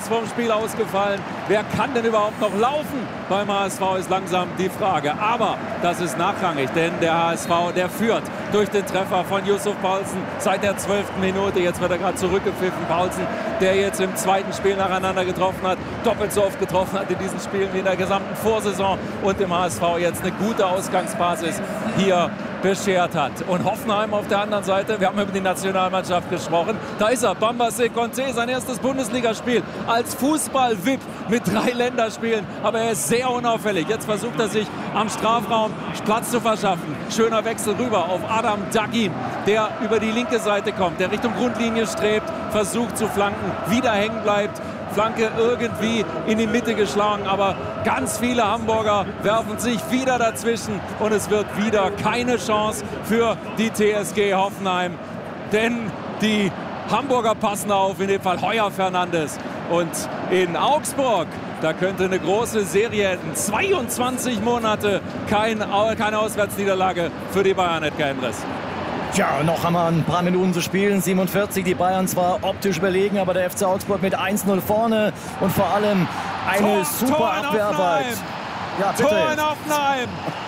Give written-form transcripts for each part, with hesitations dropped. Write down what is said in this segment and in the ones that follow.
kurz vorm Spiel ausgefallen. Wer kann denn überhaupt noch laufen beim HSV, ist langsam die Frage. Aber das ist nachrangig, denn der HSV, der führt durch den Treffer von Yusuf Poulsen seit der 12. Minute. Jetzt wird er gerade zurückgepfiffen. Poulsen, der jetzt im zweiten Spiel nacheinander getroffen hat, doppelt so oft getroffen hat in diesen Spielen wie in der gesamten Vorsaison und dem HSV jetzt eine gute Ausgangsbasis hier beschert hat. Und Hoffenheim auf der anderen Seite, wir haben über die Nationalmannschaft gesprochen, da ist er, Bambace Conté, sein erstes Bundesligaspiel als Fußball-VIP mit 3 Länderspielen, aber er ist sehr unauffällig. Jetzt versucht er sich am Strafraum Platz zu verschaffen. Schöner Wechsel rüber auf Adam Dagim, der über die linke Seite kommt, der Richtung Grundlinie strebt, versucht zu flanken, wieder hängen bleibt. Flanke irgendwie in die Mitte geschlagen, aber ganz viele Hamburger werfen sich wieder dazwischen und es wird wieder keine Chance für die TSG Hoffenheim, denn die Hamburger passen auf, in dem Fall Heuer Fernandes. Und in Augsburg, da könnte eine große Serie enden. 22 Monate keine Auswärtsniederlage für die Bayern, Edgar Endres. Tja, noch haben wir ein paar Minuten zu spielen. 47, die Bayern zwar optisch überlegen, aber der FC Augsburg mit 1-0 vorne und vor allem eine super Abwehrarbeit. Ja, bitte. Tor in Hoffenheim.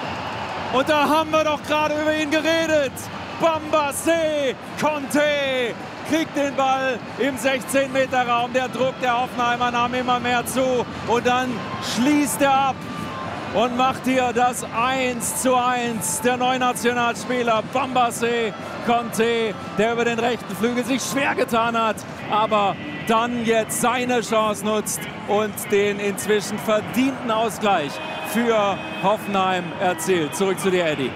Und da haben wir doch gerade über ihn geredet. Bambace Conté kriegt den Ball im 16-Meter-Raum. Der Druck der Hoffenheimer nahm immer mehr zu. Und dann schließt er ab und macht hier das 1:1. Der neue Nationalspieler Bambace Conté, der über den rechten Flügel sich schwer getan hat, aber dann jetzt seine Chance nutzt und den inzwischen verdienten Ausgleich für Hoffenheim erzielt. Zurück zu dir, Eddie.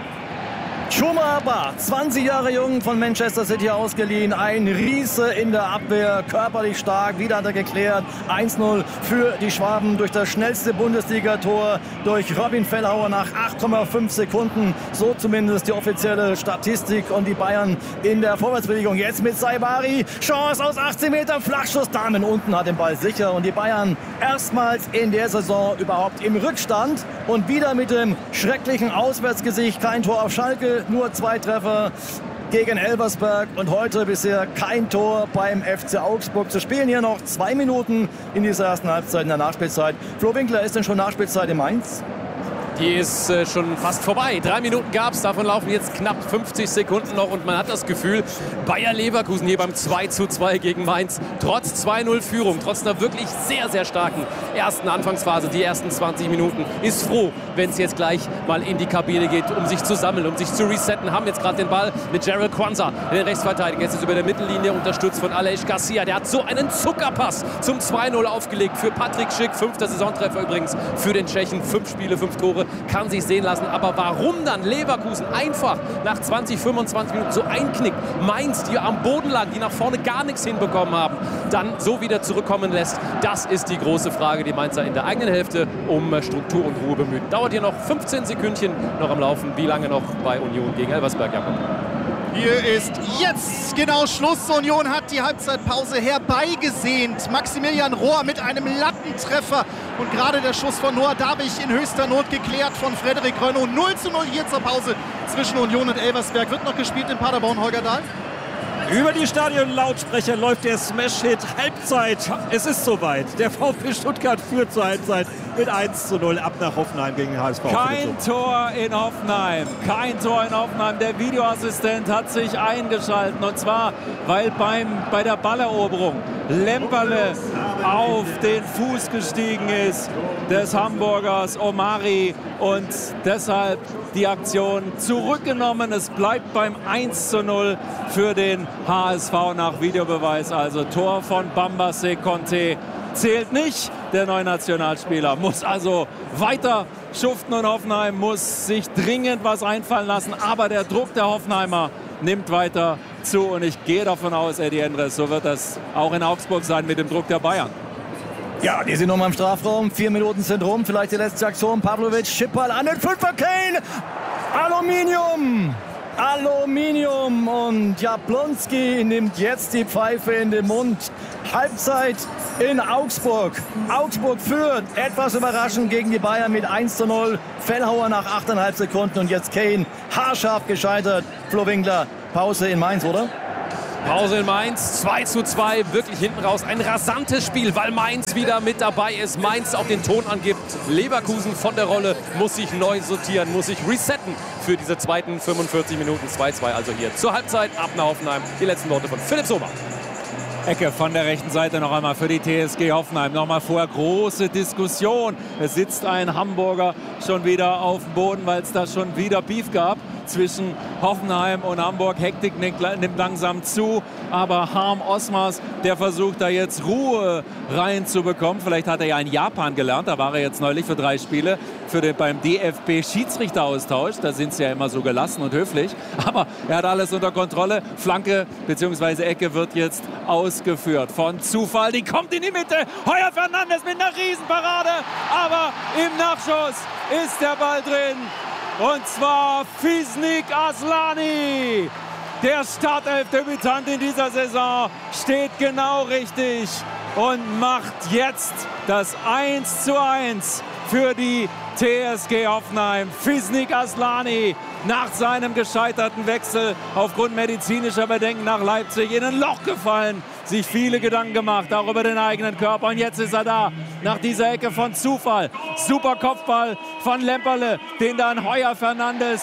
Chouma Ba, 20 Jahre jung, von Manchester City ausgeliehen. Ein Riese in der Abwehr, körperlich stark, wieder hat er geklärt. 1:0 für die Schwaben durch das schnellste Bundesligator durch Robin Fellhauer nach 8,5 Sekunden. So zumindest die offizielle Statistik. Und die Bayern in der Vorwärtsbewegung. Jetzt mit Saibari. Chance aus 18 Metern. Flachschuss. Damen unten hat den Ball sicher. Und die Bayern erstmals in der Saison überhaupt im Rückstand. Und wieder mit dem schrecklichen Auswärtsgesicht. Kein Tor auf Schalke. Nur 2 Treffer gegen Elversberg und heute bisher kein Tor beim FC Augsburg. Zu spielen hier noch 2 Minuten in dieser ersten Halbzeit, in der Nachspielzeit. Flo Winkler, ist denn schon Nachspielzeit in Mainz? Die ist schon fast vorbei. 3 Minuten gab es, davon laufen jetzt knapp 50 Sekunden noch und man hat das Gefühl, Bayer Leverkusen hier beim 2:2 gegen Mainz, trotz 2:0 Führung, trotz einer wirklich sehr, sehr starken ersten Anfangsphase, die ersten 20 Minuten, ist froh, wenn es jetzt gleich mal in die Kabine geht, um sich zu sammeln, um sich zu resetten. Haben jetzt gerade den Ball mit Gerald Kwanzaa, den Rechtsverteidiger, jetzt ist über der Mittellinie unterstützt von Aleix Garcia. Der hat so einen Zuckerpass zum 2:0 aufgelegt für Patrick Schick, 5. Saisontreffer übrigens für den Tschechen, 5 Spiele, 5 Tore. Kann sich sehen lassen, aber warum dann Leverkusen einfach nach 20, 25 Minuten so einknickt, Mainz, die am Boden lagen, die nach vorne gar nichts hinbekommen haben, dann so wieder zurückkommen lässt, das ist die große Frage, die Mainzer in der eigenen Hälfte um Struktur und Ruhe bemüht. Dauert hier noch 15 Sekündchen noch am Laufen, wie lange noch bei Union gegen Elversberg, Jakob? Hier ist jetzt genau Schluss. Union hat die Halbzeitpause herbeigesehnt. Maximilian Rohr mit einem Lattentreffer. Und gerade der Schuss von Noah Dabich in höchster Not geklärt von Frederik Rönnow. 0:0 hier zur Pause zwischen Union und Elversberg. Wird noch gespielt in Paderborn, Holger Dahl? Über die Stadionlautsprecher läuft der Smash-Hit Halbzeit. Es ist soweit. Der VfB Stuttgart führt zur Halbzeit mit 1:0 ab nach Hoffenheim gegen den HSV. Kein Tor in Hoffenheim. Kein Tor in Hoffenheim. Der Videoassistent hat sich eingeschaltet. Und zwar, weil bei der Balleroberung Lemperle auf den Fuß gestiegen ist des Hamburgers Omari. Und deshalb die Aktion zurückgenommen. Es bleibt beim 1:0 für den HSV nach Videobeweis. Also Tor von Bambace Conté zählt nicht. Der neue Nationalspieler muss also weiter schuften und Hoffenheim muss sich dringend was einfallen lassen. Aber der Druck der Hoffenheimer nimmt weiter zu und ich gehe davon aus, Eddie Endres, so wird das auch in Augsburg sein mit dem Druck der Bayern. Ja, die sind nochmal im Strafraum. 4 Minuten sind rum. Vielleicht die letzte Aktion. Pavlovic, Schippball an den 5er Kane. Aluminium. Und Jablonski nimmt jetzt die Pfeife in den Mund. Halbzeit in Augsburg. Augsburg führt etwas überraschend gegen die Bayern mit 1:0. Fellhauer nach 8,5 Sekunden. Und jetzt Kane haarscharf gescheitert. Flo Winkler, Pause in Mainz, oder? Pause in Mainz, 2:2, wirklich hinten raus. Ein rasantes Spiel, weil Mainz wieder mit dabei ist. Mainz auch den Ton angibt. Leverkusen von der Rolle, muss sich neu sortieren, muss sich resetten für diese zweiten 45 Minuten. 2:2 also hier zur Halbzeit ab nach Hoffenheim. Die letzten Worte von Philipp Sommer. Ecke von der rechten Seite noch einmal für die TSG Hoffenheim. Nochmal vorher große Diskussion. Es sitzt ein Hamburger schon wieder auf dem Boden, weil es da schon wieder Beef gab zwischen Hoffenheim und Hamburg. Hektik nimmt langsam zu, aber Harm Osmars, der versucht da jetzt Ruhe reinzubekommen. Vielleicht hat er ja in Japan gelernt, da war er jetzt neulich für 3 Spiele beim DFB-Schiedsrichteraustausch. Da sind sie ja immer so gelassen und höflich, aber er hat alles unter Kontrolle. Flanke bzw. Ecke wird jetzt ausgeführt von Zufall. Die kommt in die Mitte. Heuer Fernandes mit einer Riesenparade, aber im Nachschuss ist der Ball drin. Und zwar Fisnik Aslani. Der Startelf-Debütant in dieser Saison steht genau richtig und macht jetzt das 1:1 für die TSG Hoffenheim. Fisnik Aslani nach seinem gescheiterten Wechsel aufgrund medizinischer Bedenken nach Leipzig in ein Loch gefallen. Sich viele Gedanken gemacht, auch über den eigenen Körper. Und jetzt ist er da, nach dieser Ecke von Zufall. Super Kopfball von Lemperle, den dann Heuer Fernandes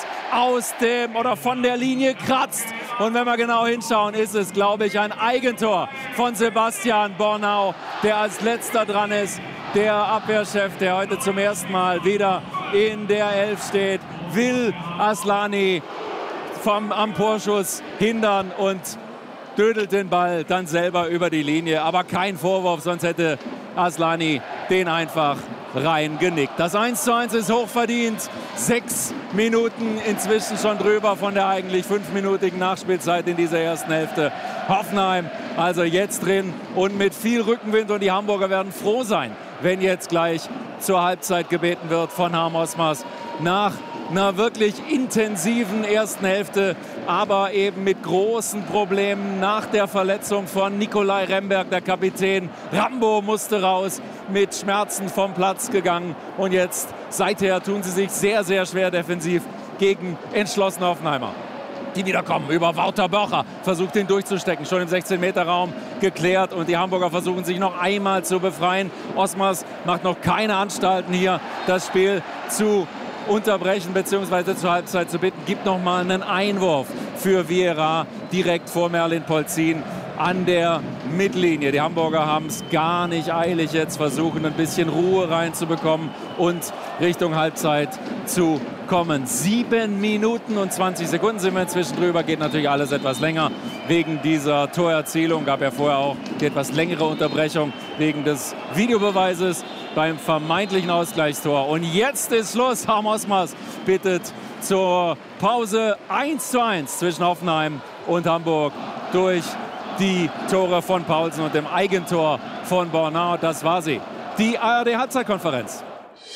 von der Linie kratzt. Und wenn wir genau hinschauen, ist es, glaube ich, ein Eigentor von Sebastian Bornau, der als letzter dran ist. Der Abwehrchef, der heute zum ersten Mal wieder in der Elf steht, will Aslani am Torschuss hindern und dödelt den Ball dann selber über die Linie. Aber kein Vorwurf, sonst hätte Aslani den einfach reingenickt. Das 1:1 ist hochverdient. 6 Minuten inzwischen schon drüber von der eigentlich 5-minütigen Nachspielzeit in dieser ersten Hälfte. Hoffenheim also jetzt drin und mit viel Rückenwind. Und die Hamburger werden froh sein, wenn jetzt gleich zur Halbzeit gebeten wird von Harm Osmars. Nach einer wirklich intensiven ersten Hälfte, aber eben mit großen Problemen nach der Verletzung von Nikolai Remberg, der Kapitän. Rambo musste raus, mit Schmerzen vom Platz gegangen. Und jetzt, seither tun sie sich sehr, sehr schwer defensiv gegen entschlossene Hoffenheimer. Die wiederkommen über Wouter Börcher, versucht ihn durchzustecken, schon im 16-Meter-Raum geklärt und die Hamburger versuchen sich noch einmal zu befreien. Osmars macht noch keine Anstalten hier, das Spiel zu unterbrechen bzw. zur Halbzeit zu bitten. Gibt noch mal einen Einwurf für Vieira direkt vor Merlin Polzin an der Mittellinie. Die Hamburger haben es gar nicht eilig jetzt, versuchen ein bisschen Ruhe reinzubekommen und Richtung Halbzeit zu kommen. 7 Minuten und 20 Sekunden sind wir inzwischen drüber. Geht natürlich alles etwas länger wegen dieser Torerzielung. Gab ja vorher auch die etwas längere Unterbrechung wegen des Videobeweises beim vermeintlichen Ausgleichstor. Und jetzt ist Schluss. Harm Osmars bittet zur Pause. 1:1 zwischen Hoffenheim und Hamburg durch die Tore von Paulsen und dem Eigentor von Bornau. Das war sie. Die ARD-Halbzeitkonferenz.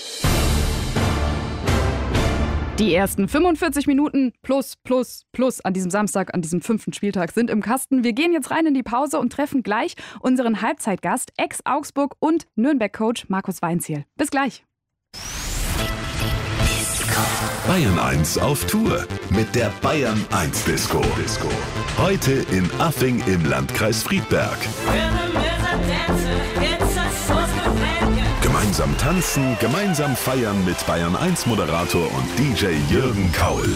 Die ersten 45 Minuten plus an diesem Samstag, an diesem 5. Spieltag sind im Kasten. Wir gehen jetzt rein in die Pause und treffen gleich unseren Halbzeitgast, Ex-Augsburg und Nürnberg-Coach Markus Weinzierl. Bis gleich. Bayern 1 auf Tour mit der Bayern 1 Disco. Heute in Affing im Landkreis Friedberg. Gemeinsam tanzen, gemeinsam feiern mit Bayern 1 Moderator und DJ Jürgen Kaul.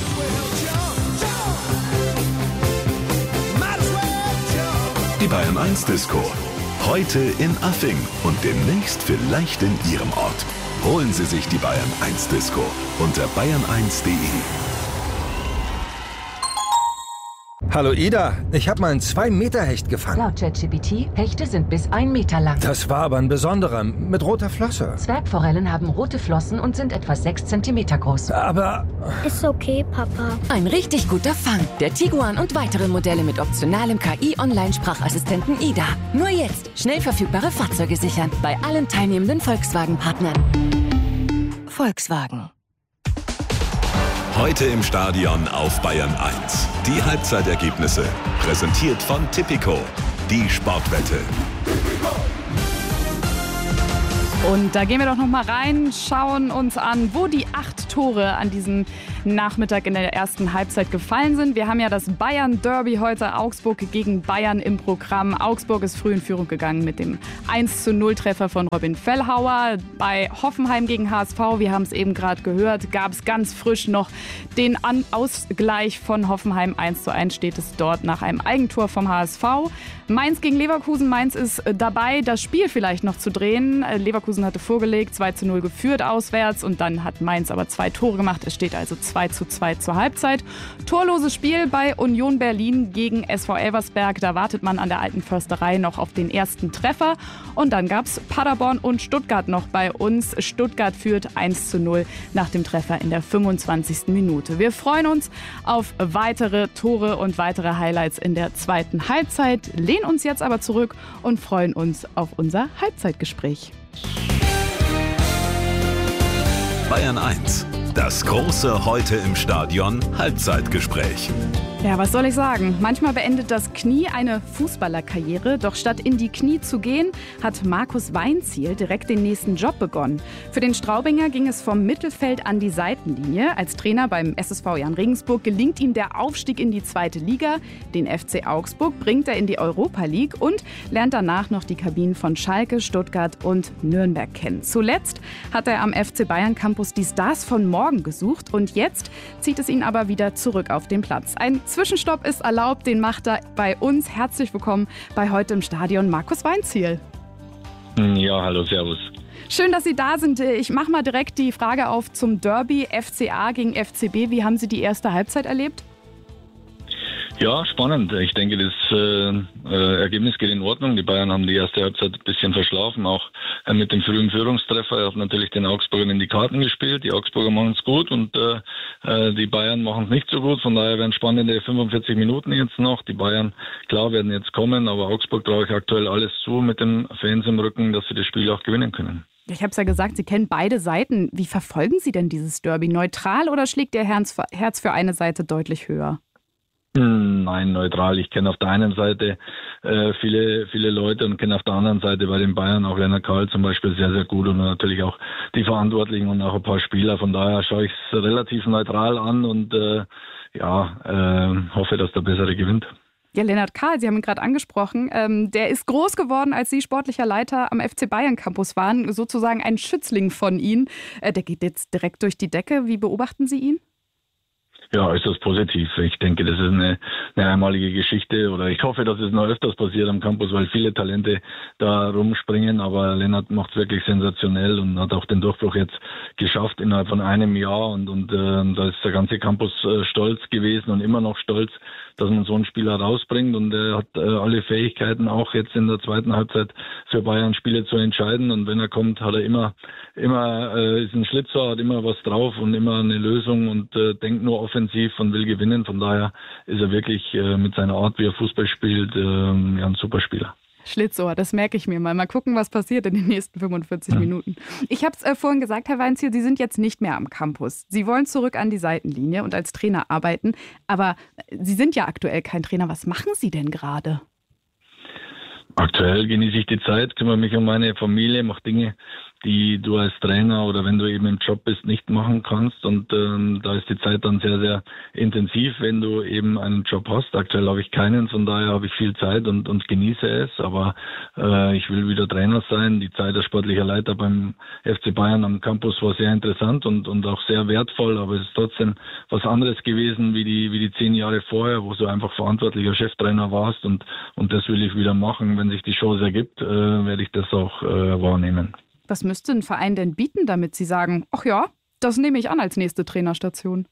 Die Bayern 1 Disco. Heute in Affing und demnächst vielleicht in Ihrem Ort. Holen Sie sich die Bayern 1 Disco unter bayern1.de. Hallo Ida, ich habe mal einen 2-Meter-Hecht gefangen. Laut ChatGPT, Hechte sind bis 1 Meter lang. Das war aber ein besonderer, mit roter Flosse. Zwergforellen haben rote Flossen und sind etwa 6 Zentimeter groß. Aber... Ist okay, Papa. Ein richtig guter Fang. Der Tiguan und weitere Modelle mit optionalem KI-Online-Sprachassistenten Ida. Nur jetzt schnell verfügbare Fahrzeuge sichern. Bei allen teilnehmenden Volkswagen-Partnern. Volkswagen. Heute im Stadion auf Bayern 1. Die Halbzeitergebnisse. Präsentiert von Tipico. Die Sportwette. Und da gehen wir doch noch mal rein, schauen uns an, wo die 8 Tore an diesem Nachmittag in der ersten Halbzeit gefallen sind. Wir haben ja das Bayern-Derby heute, Augsburg gegen Bayern im Programm. Augsburg ist früh in Führung gegangen mit dem 1:0-Treffer von Robin Fellhauer. Bei Hoffenheim gegen HSV, wir haben es eben gerade gehört, gab es ganz frisch noch den Ausgleich von Hoffenheim. 1:1 steht es dort nach einem Eigentor vom HSV. Mainz gegen Leverkusen. Mainz ist dabei, das Spiel vielleicht noch zu drehen. Leverkusen hatte vorgelegt, 2:0 geführt auswärts und dann hat Mainz aber 2 Tore gemacht. Es steht also 2:2 zur Halbzeit. Torloses Spiel bei Union Berlin gegen SV Elversberg. Da wartet man an der alten Försterei noch auf den ersten Treffer. Und dann gab es Paderborn und Stuttgart noch bei uns. Stuttgart führt 1:0 nach dem Treffer in der 25. Minute. Wir freuen uns auf weitere Tore und weitere Highlights in der zweiten Halbzeit, lehnen uns jetzt aber zurück und freuen uns auf unser Halbzeitgespräch. Bayern 1, das große Heute im Stadion Halbzeitgespräch. Ja, was soll ich sagen? Manchmal beendet das Knie eine Fußballerkarriere. Doch statt in die Knie zu gehen, hat Markus Weinzierl direkt den nächsten Job begonnen. Für den Straubinger ging es vom Mittelfeld an die Seitenlinie. Als Trainer beim SSV Jan Regensburg gelingt ihm der Aufstieg in die 2. Liga. Den FC Augsburg bringt er in die Europa League und lernt danach noch die Kabinen von Schalke, Stuttgart und Nürnberg kennen. Zuletzt hat er am FC Bayern Campus die Stars von morgen gesucht und jetzt zieht es ihn aber wieder zurück auf den Platz. Ein Zwischenstopp ist erlaubt, den macht er bei uns. Herzlich willkommen bei Heute im Stadion, Markus Weinzierl. Ja, hallo, servus. Schön, dass Sie da sind. Ich mache mal direkt die Frage auf zum Derby FCA gegen FCB. Wie haben Sie die erste Halbzeit erlebt? Ja, spannend. Ich denke, das Ergebnis geht in Ordnung. Die Bayern haben die erste Halbzeit ein bisschen verschlafen, auch mit dem frühen Führungstreffer. Er hat natürlich den Augsburgern in die Karten gespielt. Die Augsburger machen es gut und die Bayern machen es nicht so gut. Von daher werden spannende 45 Minuten jetzt noch. Die Bayern, klar, werden jetzt kommen, aber Augsburg traue ich aktuell alles zu mit den Fans im Rücken, dass sie das Spiel auch gewinnen können. Ich habe es ja gesagt, Sie kennen beide Seiten. Wie verfolgen Sie denn dieses Derby? Neutral oder schlägt Ihr Herz für eine Seite deutlich höher? Nein, neutral. Ich kenne auf der einen Seite viele Leute und kenne auf der anderen Seite bei den Bayern auch Lennart Kahl zum Beispiel sehr, sehr gut und natürlich auch die Verantwortlichen und auch ein paar Spieler. Von daher schaue ich es relativ neutral an und hoffe, dass der Bessere gewinnt. Ja, Lennart Kahl, Sie haben ihn gerade angesprochen, der ist groß geworden, als Sie sportlicher Leiter am FC Bayern Campus waren, sozusagen ein Schützling von Ihnen. Der geht jetzt direkt durch die Decke. Wie beobachten Sie ihn? Ja, ist das positiv. Ich denke, das ist eine einmalige Geschichte oder ich hoffe, dass es noch öfters passiert am Campus, weil viele Talente da rumspringen, aber Lennart macht es wirklich sensationell und hat auch den Durchbruch jetzt geschafft innerhalb von einem Jahr und da ist der ganze Campus stolz gewesen und immer noch stolz, dass man so einen Spieler rausbringt und er hat alle Fähigkeiten, auch jetzt in der zweiten Halbzeit für Bayern Spiele zu entscheiden und wenn er kommt, hat er immer ist ein Schlitzer, hat immer was drauf und immer eine Lösung und denkt nur offensiv und will gewinnen. Von daher ist er wirklich mit seiner Art, wie er Fußball spielt, ein super Spieler. Schlitzohr, das merke ich mir mal. Mal gucken, was passiert in den nächsten 45 Minuten. Ich habe es vorhin gesagt, Herr Weinzierl, Sie sind jetzt nicht mehr am Campus. Sie wollen zurück an die Seitenlinie und als Trainer arbeiten. Aber Sie sind ja aktuell kein Trainer. Was machen Sie denn gerade? Aktuell genieße ich die Zeit, kümmere mich um meine Familie, mache Dinge, die du als Trainer oder wenn du eben im Job bist, nicht machen kannst. Und da ist die Zeit dann sehr, sehr intensiv, wenn du eben einen Job hast. Aktuell habe ich keinen, von daher habe ich viel Zeit und genieße es. Aber ich will wieder Trainer sein. Die Zeit als sportlicher Leiter beim FC Bayern am Campus war sehr interessant und auch sehr wertvoll. Aber es ist trotzdem was anderes gewesen wie die 10 Jahre vorher, wo du einfach verantwortlicher Cheftrainer warst. Und das will ich wieder machen. Wenn sich die Chance ergibt, werde ich das auch wahrnehmen. Was müsste ein Verein denn bieten, damit Sie sagen, ach ja, das nehme ich an als nächste Trainerstation?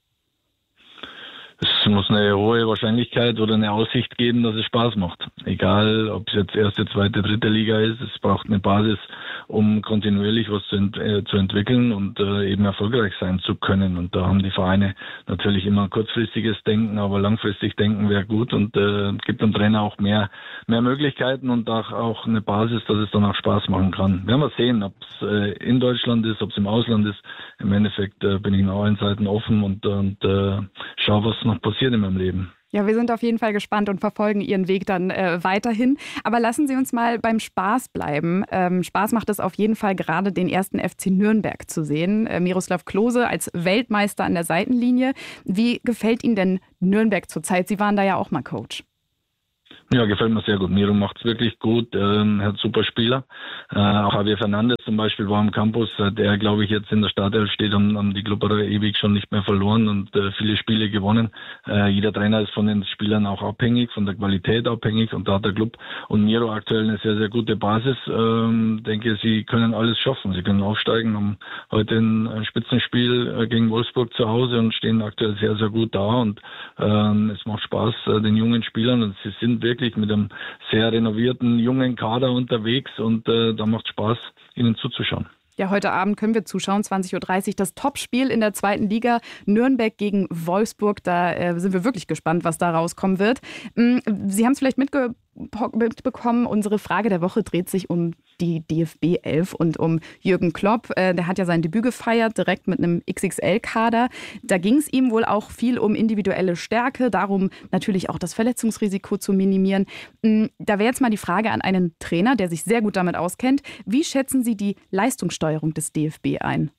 Es muss eine hohe Wahrscheinlichkeit oder eine Aussicht geben, dass es Spaß macht. Egal, ob es jetzt erste, zweite, dritte Liga ist. Es braucht eine Basis, um kontinuierlich was zu entwickeln und eben erfolgreich sein zu können. Und da haben die Vereine natürlich immer kurzfristiges Denken, aber langfristig denken wäre gut und gibt dem Trainer auch mehr Möglichkeiten und auch eine Basis, dass es dann auch Spaß machen kann. Werden wir sehen, ob es in Deutschland ist, ob es im Ausland ist. Im Endeffekt bin ich nach allen Seiten offen und schaue, was noch passiert in meinem Leben. Ja, wir sind auf jeden Fall gespannt und verfolgen Ihren Weg dann weiterhin. Aber lassen Sie uns mal beim Spaß bleiben. Spaß macht es auf jeden Fall gerade, den ersten FC Nürnberg zu sehen. Miroslav Klose als Weltmeister an der Seitenlinie. Wie gefällt Ihnen denn Nürnberg zurzeit? Sie waren da ja auch mal Coach. Ja, gefällt mir sehr gut. Miro macht es wirklich gut, hat super Spieler. Auch Javier Fernandes zum Beispiel war am Campus, der, glaube ich, jetzt in der Startelf steht, haben die Klubberer ewig schon nicht mehr verloren und viele Spiele gewonnen. Jeder Trainer ist von den Spielern auch abhängig, von der Qualität abhängig, und da hat der Club und Miro aktuell eine sehr, sehr gute Basis. Denke, sie können alles schaffen. Sie können aufsteigen, haben heute ein Spitzenspiel gegen Wolfsburg zu Hause und stehen aktuell sehr, sehr gut da, und es macht Spaß den jungen Spielern, und sie sind wirklich mit einem sehr renovierten, jungen Kader unterwegs, und da macht Spaß, ihnen zuzuschauen. Ja, heute Abend können wir zuschauen, 20.30 Uhr, das Topspiel in der 2. Liga, Nürnberg gegen Wolfsburg. Da sind wir wirklich gespannt, was da rauskommen wird. Sie haben es vielleicht mitbekommen, unsere Frage der Woche dreht sich um die DFB 11 und um Jürgen Klopp. Der hat ja sein Debüt gefeiert, direkt mit einem XXL-Kader. Da ging es ihm wohl auch viel um individuelle Stärke, darum natürlich auch das Verletzungsrisiko zu minimieren. Da wäre jetzt mal die Frage an einen Trainer, der sich sehr gut damit auskennt. Wie schätzen Sie die Leistungssteuerung des DFB ein?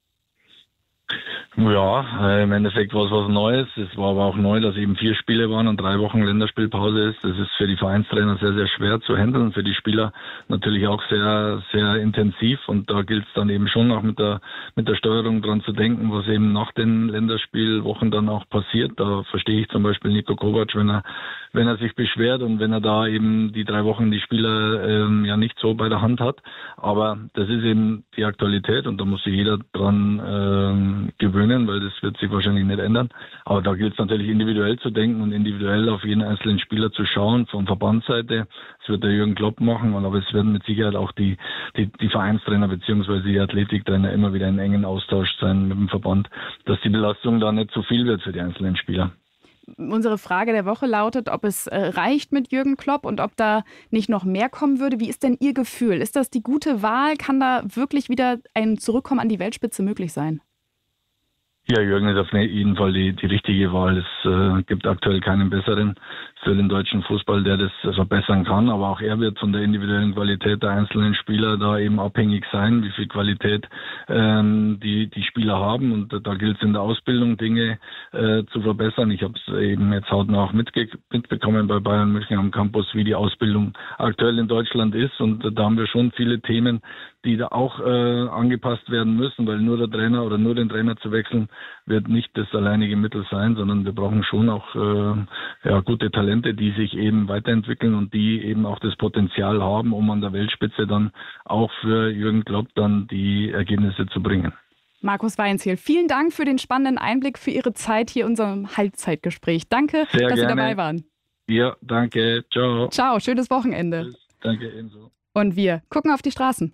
Ja, im Endeffekt war es was Neues. Es war aber auch neu, dass eben 4 Spiele waren und 3 Wochen Länderspielpause ist. Das ist für die Vereinstrainer sehr, sehr schwer zu handeln, für die Spieler natürlich auch sehr, sehr intensiv. Und da gilt es dann eben schon auch mit der Steuerung dran zu denken, was eben nach den Länderspielwochen dann auch passiert. Da verstehe ich zum Beispiel Niko Kovac, wenn er sich beschwert und wenn er da eben die 3 Wochen die Spieler ja nicht so bei der Hand hat. Aber das ist eben die Aktualität, und da muss sich jeder dran gewöhnen, weil das wird sich wahrscheinlich nicht ändern. Aber da gilt es natürlich individuell zu denken und individuell auf jeden einzelnen Spieler zu schauen, von Verbandsseite. Das wird der Jürgen Klopp machen, aber es werden mit Sicherheit auch die Vereinstrainer bzw. die Athletiktrainer immer wieder in engen Austausch sein mit dem Verband, dass die Belastung da nicht zu viel wird für die einzelnen Spieler. Unsere Frage der Woche lautet, ob es reicht mit Jürgen Klopp und ob da nicht noch mehr kommen würde. Wie ist denn Ihr Gefühl? Ist das die gute Wahl? Kann da wirklich wieder ein Zurückkommen an die Weltspitze möglich sein? Ja, Jürgen ist auf jeden Fall die richtige Wahl. Es gibt aktuell keinen besseren für den deutschen Fußball, der das verbessern kann. Aber auch er wird von der individuellen Qualität der einzelnen Spieler da eben abhängig sein, wie viel Qualität die Spieler haben. Und da gilt es in der Ausbildung, Dinge zu verbessern. Ich habe es eben jetzt hautnah auch mitbekommen bei Bayern München am Campus, wie die Ausbildung aktuell in Deutschland ist. Und da haben wir schon viele Themen, die da auch angepasst werden müssen, weil nur der Trainer oder nur den Trainer zu wechseln, wird nicht das alleinige Mittel sein, sondern wir brauchen schon auch gute Talente, die sich eben weiterentwickeln und die eben auch das Potenzial haben, um an der Weltspitze dann auch für Jürgen Klopp dann die Ergebnisse zu bringen. Markus Weinzierl, vielen Dank für den spannenden Einblick, für Ihre Zeit hier in unserem Halbzeitgespräch. Danke, sehr dass gerne. Sie dabei waren. Ja, danke. Ciao. Ciao, schönes Wochenende. Tschüss. Danke, ebenso. Und wir gucken auf die Straßen.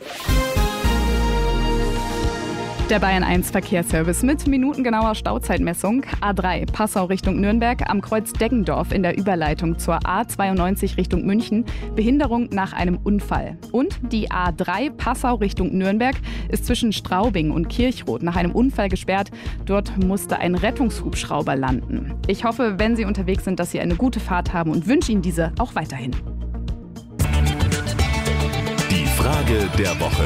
Der Bayern 1 Verkehrsservice mit minutengenauer Stauzeitmessung. A3 Passau Richtung Nürnberg am Kreuz Deggendorf in der Überleitung zur A92 Richtung München. Behinderung nach einem Unfall. Und die A3 Passau Richtung Nürnberg ist zwischen Straubing und Kirchroth nach einem Unfall gesperrt. Dort musste ein Rettungshubschrauber landen. Ich hoffe, wenn Sie unterwegs sind, dass Sie eine gute Fahrt haben und wünsche Ihnen diese auch weiterhin. Die Frage der Woche.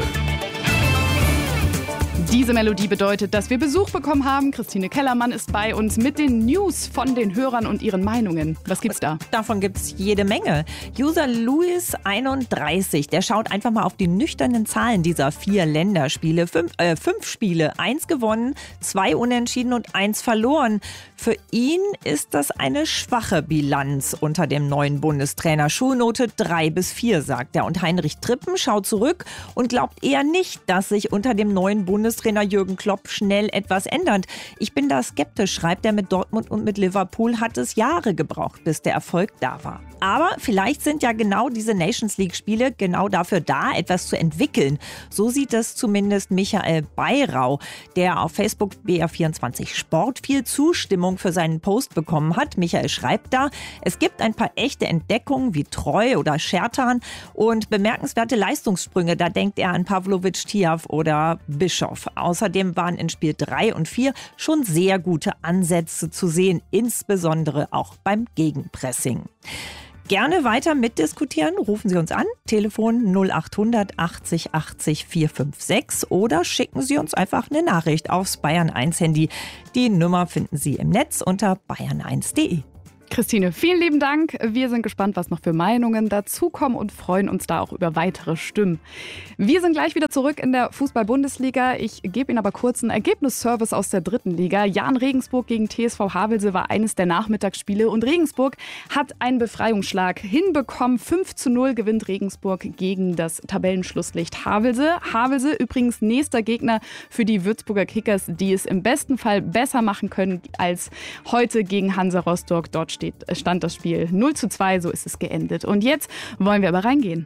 Diese Melodie bedeutet, dass wir Besuch bekommen haben. Christine Kellermann ist bei uns mit den News von den Hörern und ihren Meinungen. Was gibt's da? Davon gibt's jede Menge. User Louis31, der schaut einfach mal auf die nüchternen Zahlen dieser 4 Länderspiele. 5 Spiele, 1 gewonnen, 2 unentschieden und 1 verloren. Für ihn ist das eine schwache Bilanz unter dem neuen Bundestrainer. Schulnote 3-4, sagt er. Und Heinrich Trippen schaut zurück und glaubt eher nicht, dass sich unter dem neuen Bundestrainer Jürgen Klopp schnell etwas ändert. Ich bin da skeptisch, schreibt er. Mit Dortmund und mit Liverpool hat es Jahre gebraucht, bis der Erfolg da war. Aber vielleicht sind ja genau diese Nations League-Spiele genau dafür da, etwas zu entwickeln. So sieht es zumindest Michael Bayrau, der auf Facebook BR24 Sport viel Zustimmung für seinen Post bekommen hat. Michael schreibt da, es gibt ein paar echte Entdeckungen wie Treu oder Schertan und bemerkenswerte Leistungssprünge. Da denkt er an Pavlovic, Tiav oder Bischoff. Außerdem waren in Spiel 3 und 4 schon sehr gute Ansätze zu sehen, insbesondere auch beim Gegenpressing. Gerne weiter mitdiskutieren, rufen Sie uns an, Telefon 0800 80 80 456 oder schicken Sie uns einfach eine Nachricht aufs Bayern 1 Handy. Die Nummer finden Sie im Netz unter bayern1.de. Christine, vielen lieben Dank. Wir sind gespannt, was noch für Meinungen dazukommen und freuen uns da auch über weitere Stimmen. Wir sind gleich wieder zurück in der Fußball-Bundesliga. Ich gebe Ihnen aber kurz einen Ergebnisservice aus der 3. Liga. Jahn Regensburg gegen TSV Havelse war eines der Nachmittagsspiele und Regensburg hat einen Befreiungsschlag hinbekommen. 5:0 gewinnt Regensburg gegen das Tabellenschlusslicht Havelse. Havelse übrigens nächster Gegner für die Würzburger Kickers, die es im besten Fall besser machen können als heute gegen Hansa Rostock. Dort stand das Spiel 0:2, so ist es geendet. Und jetzt wollen wir aber reingehen.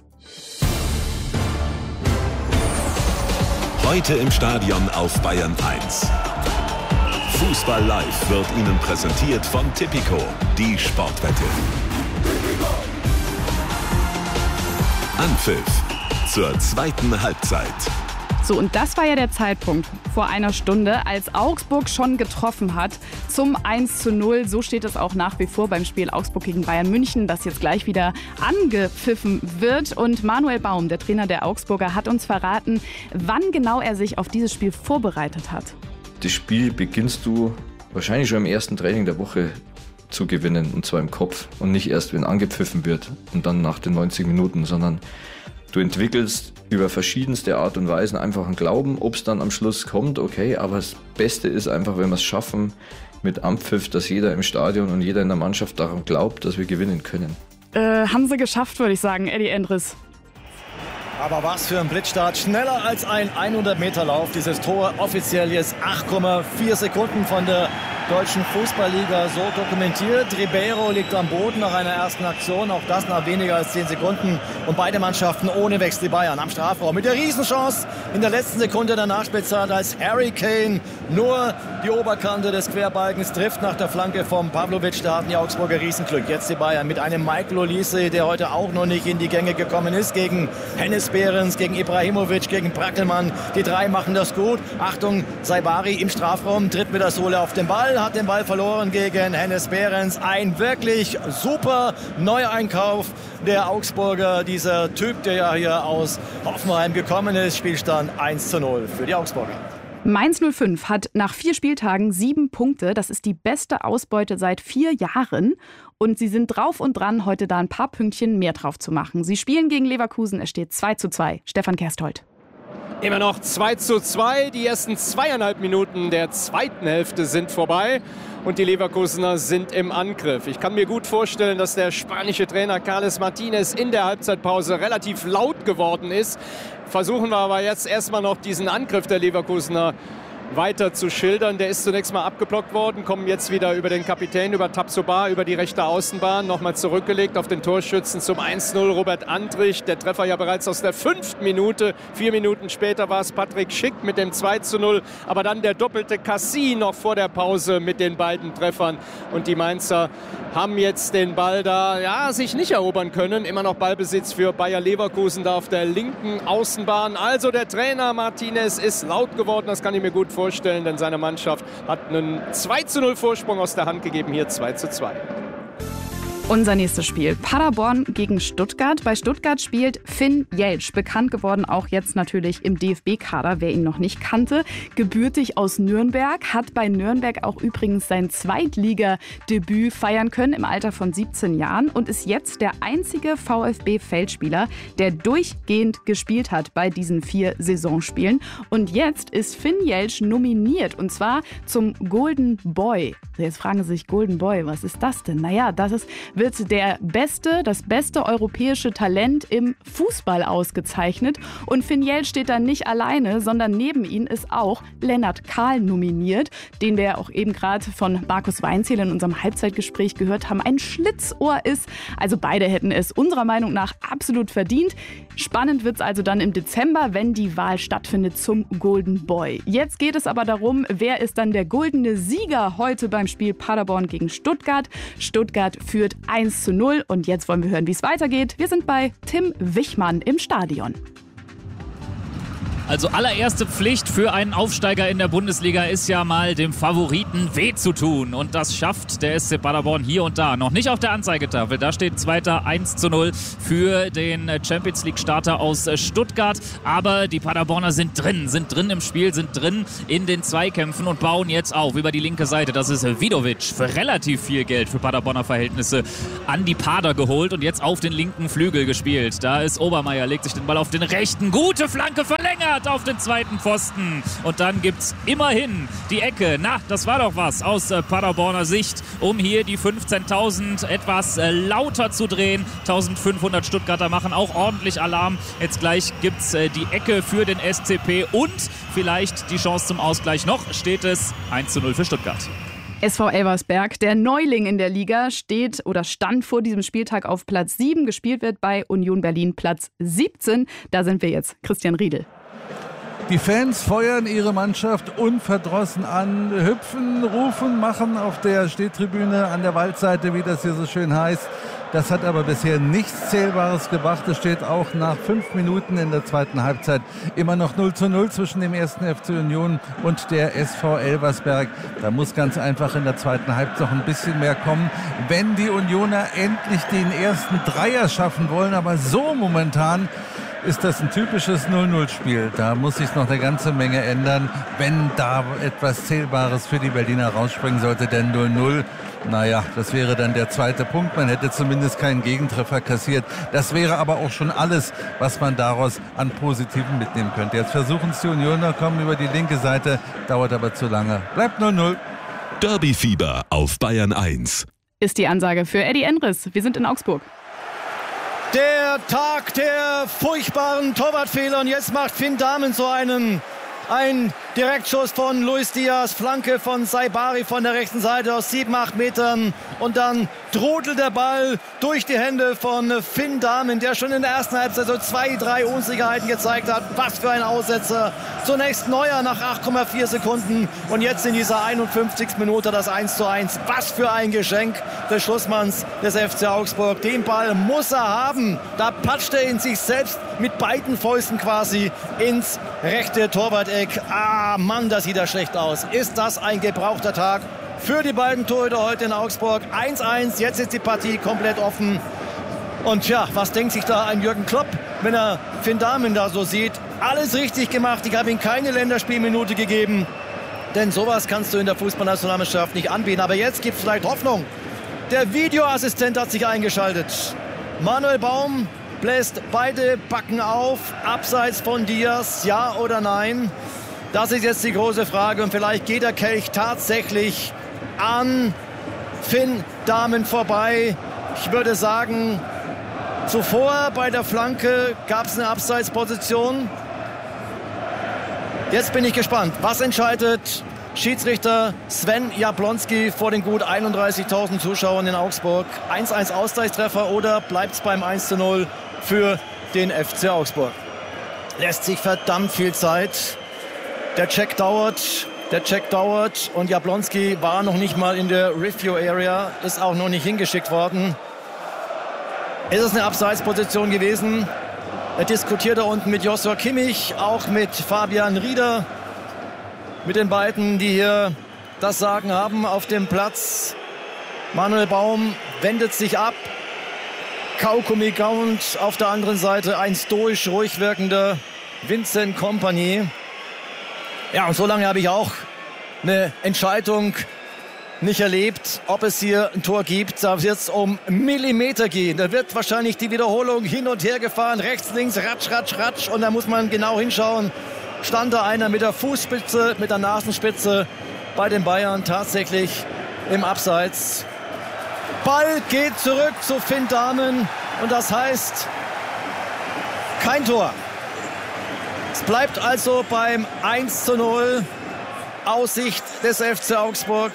Heute im Stadion auf Bayern 1. Fußball live wird Ihnen präsentiert von Tipico, die Sportwette. Anpfiff zur 2. Halbzeit. So, und das war ja der Zeitpunkt vor einer Stunde, als Augsburg schon getroffen hat zum 1:0. So steht es auch nach wie vor beim Spiel Augsburg gegen Bayern München, das jetzt gleich wieder angepfiffen wird. Und Manuel Baum, der Trainer der Augsburger, hat uns verraten, wann genau er sich auf dieses Spiel vorbereitet hat. Das Spiel beginnst du wahrscheinlich schon im ersten Training der Woche zu gewinnen, und zwar im Kopf und nicht erst, wenn angepfiffen wird und dann nach den 90 Minuten, sondern du entwickelst über verschiedenste Art und Weisen einfach einen Glauben, ob es dann am Schluss kommt, okay, aber das Beste ist einfach, wenn wir es schaffen mit Anpfiff, dass jeder im Stadion und jeder in der Mannschaft daran glaubt, dass wir gewinnen können. Haben sie geschafft, würde ich sagen, Eddie Endres. Aber was für ein Blitzstart, schneller als ein 100-Meter-Lauf. Dieses Tor offiziell jetzt 8,4 Sekunden von der deutschen Fußballliga so dokumentiert. Ribeiro liegt am Boden nach einer ersten Aktion, auch das nach weniger als 10 Sekunden. Und beide Mannschaften ohne Wechsel. Die Bayern am Strafraum mit der Riesenchance in der letzten Sekunde der Nachspielzeit, als Harry Kane nur die Oberkante des Querbalkens trifft nach der Flanke vom Pavlovic. Da hatten die Augsburger Riesenglück. Jetzt die Bayern mit einem Michael Olise, der heute auch noch nicht in die Gänge gekommen ist, gegen Hennes Behrens, gegen Ibrahimovic, gegen Brackelmann. Die drei machen das gut. Achtung, Saibari im Strafraum, tritt mit der Sohle auf den Ball, hat den Ball verloren gegen Hennes Behrens. Ein wirklich super Neueinkauf der Augsburger, dieser Typ, der ja hier aus Hoffenheim gekommen ist. Spielstand 1:0 für die Augsburger. Mainz 05 hat nach 4 Spieltagen 7 Punkte. Das ist die beste Ausbeute seit 4 Jahren. Und sie sind drauf und dran, heute da ein paar Pünktchen mehr drauf zu machen. Sie spielen gegen Leverkusen. Es steht 2:2. Stefan Kersthold. Immer noch 2:2. Die ersten 2,5 Minuten der zweiten Hälfte sind vorbei. Und die Leverkusener sind im Angriff. Ich kann mir gut vorstellen, dass der spanische Trainer Carles Martinez in der Halbzeitpause relativ laut geworden ist. Versuchen wir aber jetzt erstmal noch diesen Angriff der Leverkusener weiter zu schildern. Der ist zunächst mal abgeblockt worden, kommen jetzt wieder über den Kapitän, über Tabsoba, über die rechte Außenbahn, nochmal zurückgelegt auf den Torschützen zum 1:0 Robert Andrich. Der Treffer ja bereits aus der 5. Minute. 4 Minuten später war es Patrick Schick mit dem 2:0. Aber dann der doppelte Cassie noch vor der Pause mit den beiden Treffern. Und die Mainzer haben jetzt den Ball da, ja, sich nicht erobern können. Immer noch Ballbesitz für Bayer Leverkusen da auf der linken Außenbahn. Also der Trainer Martinez ist laut geworden, das kann ich mir gut vorstellen, denn seine Mannschaft hat einen 2:0 Vorsprung aus der Hand gegeben, hier 2:2. Unser nächstes Spiel, Paderborn gegen Stuttgart. Bei Stuttgart spielt Finn Jeltsch, bekannt geworden auch jetzt natürlich im DFB-Kader, wer ihn noch nicht kannte. Gebürtig aus Nürnberg, hat bei Nürnberg auch übrigens sein Zweitligadebüt feiern können im Alter von 17 Jahren und ist jetzt der einzige VfB-Feldspieler, der durchgehend gespielt hat bei diesen 4 Saisonspielen. Und jetzt ist Finn Jeltsch nominiert und zwar zum Golden Boy. Jetzt fragen Sie sich, Golden Boy, was ist das denn? Naja, das ist wird das beste europäische Talent im Fußball ausgezeichnet. Und Finiel steht da nicht alleine, sondern neben ihm ist auch Lennart Kahl nominiert, den wir auch eben gerade von Markus Weinzierl in unserem Halbzeitgespräch gehört haben, ein Schlitzohr ist. Also beide hätten es unserer Meinung nach absolut verdient. Spannend wird es also dann im Dezember, wenn die Wahl stattfindet zum Golden Boy. Jetzt geht es aber darum, wer ist dann der goldene Sieger heute beim Spiel Paderborn gegen Stuttgart. Stuttgart führt 1:0 und jetzt wollen wir hören, wie es weitergeht. Wir sind bei Tim Wichmann im Stadion. Also allererste Pflicht für einen Aufsteiger in der Bundesliga ist ja mal dem Favoriten weh zu tun. Und das schafft der SC Paderborn hier und da. Noch nicht auf der Anzeigetafel. Da steht zweiter 1:0 für den Champions League Starter aus Stuttgart. Aber die Paderborner sind drin im Spiel, sind drin in den Zweikämpfen und bauen jetzt auf über die linke Seite. Das ist Vidovic für relativ viel Geld für Paderborner Verhältnisse an die Pader geholt und jetzt auf den linken Flügel gespielt. Da ist Obermeier, legt sich den Ball auf den rechten. Gute Flanke verlängert auf den zweiten Pfosten. Und dann gibt's immerhin die Ecke. Na, das war doch was aus Paderborner Sicht, um hier die 15.000 etwas lauter zu drehen. 1.500 Stuttgarter machen auch ordentlich Alarm. Jetzt gleich gibt's die Ecke für den SCP und vielleicht die Chance zum Ausgleich. Noch steht es 1:0 für Stuttgart. SV Elversberg, der Neuling in der Liga, stand vor diesem Spieltag auf Platz 7. Gespielt wird bei Union Berlin Platz 17. Da sind wir jetzt. Christian Riedel. Die Fans feuern ihre Mannschaft unverdrossen an, hüpfen, rufen, machen auf der Stehtribüne an der Waldseite, wie das hier so schön heißt. Das hat aber bisher nichts Zählbares gebracht. Es steht auch nach 5 Minuten in der zweiten Halbzeit immer noch 0:0 zwischen dem 1. FC Union und der SV Elversberg. Da muss ganz einfach in der zweiten Halbzeit noch ein bisschen mehr kommen, wenn die Unioner endlich den ersten Dreier schaffen wollen. Aber so momentan ist das ein typisches 0:0-Spiel. Da muss sich noch eine ganze Menge ändern, wenn da etwas Zählbares für die Berliner rausspringen sollte. Denn 0:0, naja, das wäre dann der zweite Punkt. Man hätte zumindest keinen Gegentreffer kassiert. Das wäre aber auch schon alles, was man daraus an Positiven mitnehmen könnte. Jetzt versuchen es die Unioner, kommen über die linke Seite, dauert aber zu lange. Bleibt 0:0. Derby-Fieber auf Bayern 1. Ist die Ansage für Eddie Endres. Wir sind in Augsburg. Der Tag der furchtbaren Torwartfehler. Und jetzt macht Finn Dahmen so ein Direktschuss von Luis Diaz, Flanke von Saibari von der rechten Seite aus 7-8 Metern. Und dann trudelt der Ball durch die Hände von Finn Dahmen, der schon in der ersten Halbzeit so 2-3 Unsicherheiten gezeigt hat. Was für ein Aussetzer. Zunächst Neuer nach 8,4 Sekunden und jetzt in dieser 51. Minute das 1:1. Was für ein Geschenk des Schlussmanns des FC Augsburg. Den Ball muss er haben. Da patscht er in sich selbst mit beiden Fäusten quasi ins rechte Torwart-Eck. Ah, Mann, das sieht ja schlecht aus. Ist das ein gebrauchter Tag für die beiden Torhüter heute in Augsburg? 1:1, jetzt ist die Partie komplett offen. Und ja, was denkt sich da ein Jürgen Klopp, wenn er Finn Dahmen da so sieht? Alles richtig gemacht, ich habe ihm keine Länderspielminute gegeben. Denn sowas kannst du in der Fußballnationalmannschaft nicht anbieten. Aber jetzt gibt es vielleicht Hoffnung. Der Videoassistent hat sich eingeschaltet. Manuel Baum bläst beide Backen auf, abseits von Diaz, ja oder nein? Das ist jetzt die große Frage und vielleicht geht der Kelch tatsächlich an Finn Dahmen vorbei. Ich würde sagen, zuvor bei der Flanke gab es eine Abseitsposition. Jetzt bin ich gespannt, was entscheidet Schiedsrichter Sven Jablonski vor den gut 31.000 Zuschauern in Augsburg? 1:1 Ausgleichstreffer oder bleibt es beim 1:0 für den FC Augsburg? Lässt sich verdammt viel Zeit. Der Check dauert und Jablonski war noch nicht mal in der Review Area, ist auch noch nicht hingeschickt worden. Ist es eine Abseitsposition gewesen? Er diskutiert da unten mit Joshua Kimmich, auch mit Fabian Rieder, mit den beiden, die hier das Sagen haben auf dem Platz. Manuel Baum wendet sich ab. Kaugummi gaunt auf der anderen Seite ein stoisch ruhig wirkender Vincent Kompany. Ja, und so lange habe ich auch eine Entscheidung nicht erlebt, ob es hier ein Tor gibt. Da wird es um Millimeter gehen. Da wird wahrscheinlich die Wiederholung hin und her gefahren. Rechts, links, ratsch, ratsch, ratsch. Und da muss man genau hinschauen. Stand da einer mit der Fußspitze, mit der Nasenspitze bei den Bayern tatsächlich im Abseits. Ball geht zurück zu Finn Dahmen und das heißt kein Tor. Es bleibt also beim 1:0 aus Sicht des FC Augsburg.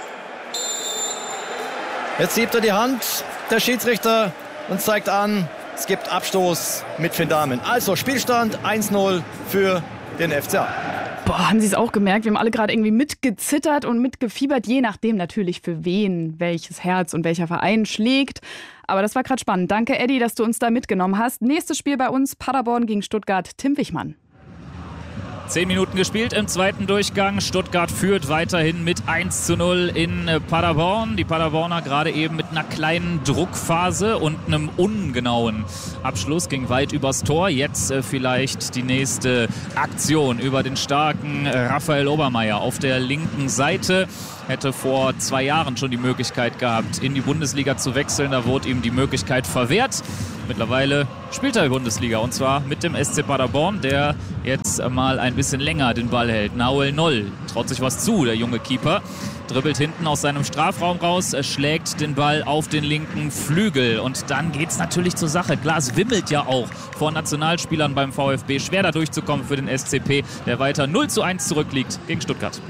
Jetzt hebt er die Hand, der Schiedsrichter, und zeigt an, es gibt Abstoß mit Finn Dahmen. Also Spielstand 1:0 für den FCA. Boah, haben Sie es auch gemerkt? Wir haben alle gerade irgendwie mitgezittert und mitgefiebert, je nachdem natürlich für wen welches Herz und welcher Verein schlägt. Aber das war gerade spannend. Danke, Eddie, dass du uns da mitgenommen hast. Nächstes Spiel bei uns, Paderborn gegen Stuttgart. Tim Wichmann. 10 Minuten gespielt im zweiten Durchgang. Stuttgart führt weiterhin mit 1:0 in Paderborn. Die Paderborner gerade eben mit einer kleinen Druckphase und einem ungenauen Abschluss. Ging weit übers Tor. Jetzt vielleicht die nächste Aktion über den starken Raphael Obermeier auf der linken Seite. Hätte vor 2 Jahren schon die Möglichkeit gehabt, in die Bundesliga zu wechseln. Da wurde ihm die Möglichkeit verwehrt. Mittlerweile spielt er in der Bundesliga und zwar mit dem SC Paderborn, der jetzt mal ein bisschen länger den Ball hält. Nahuel Noll traut sich was zu, der junge Keeper. Dribbelt hinten aus seinem Strafraum raus, schlägt den Ball auf den linken Flügel und dann geht's natürlich zur Sache. Klar, es wimmelt ja auch vor Nationalspielern beim VfB. Schwer da durchzukommen für den SCP, der weiter 0:1 zurückliegt gegen Stuttgart.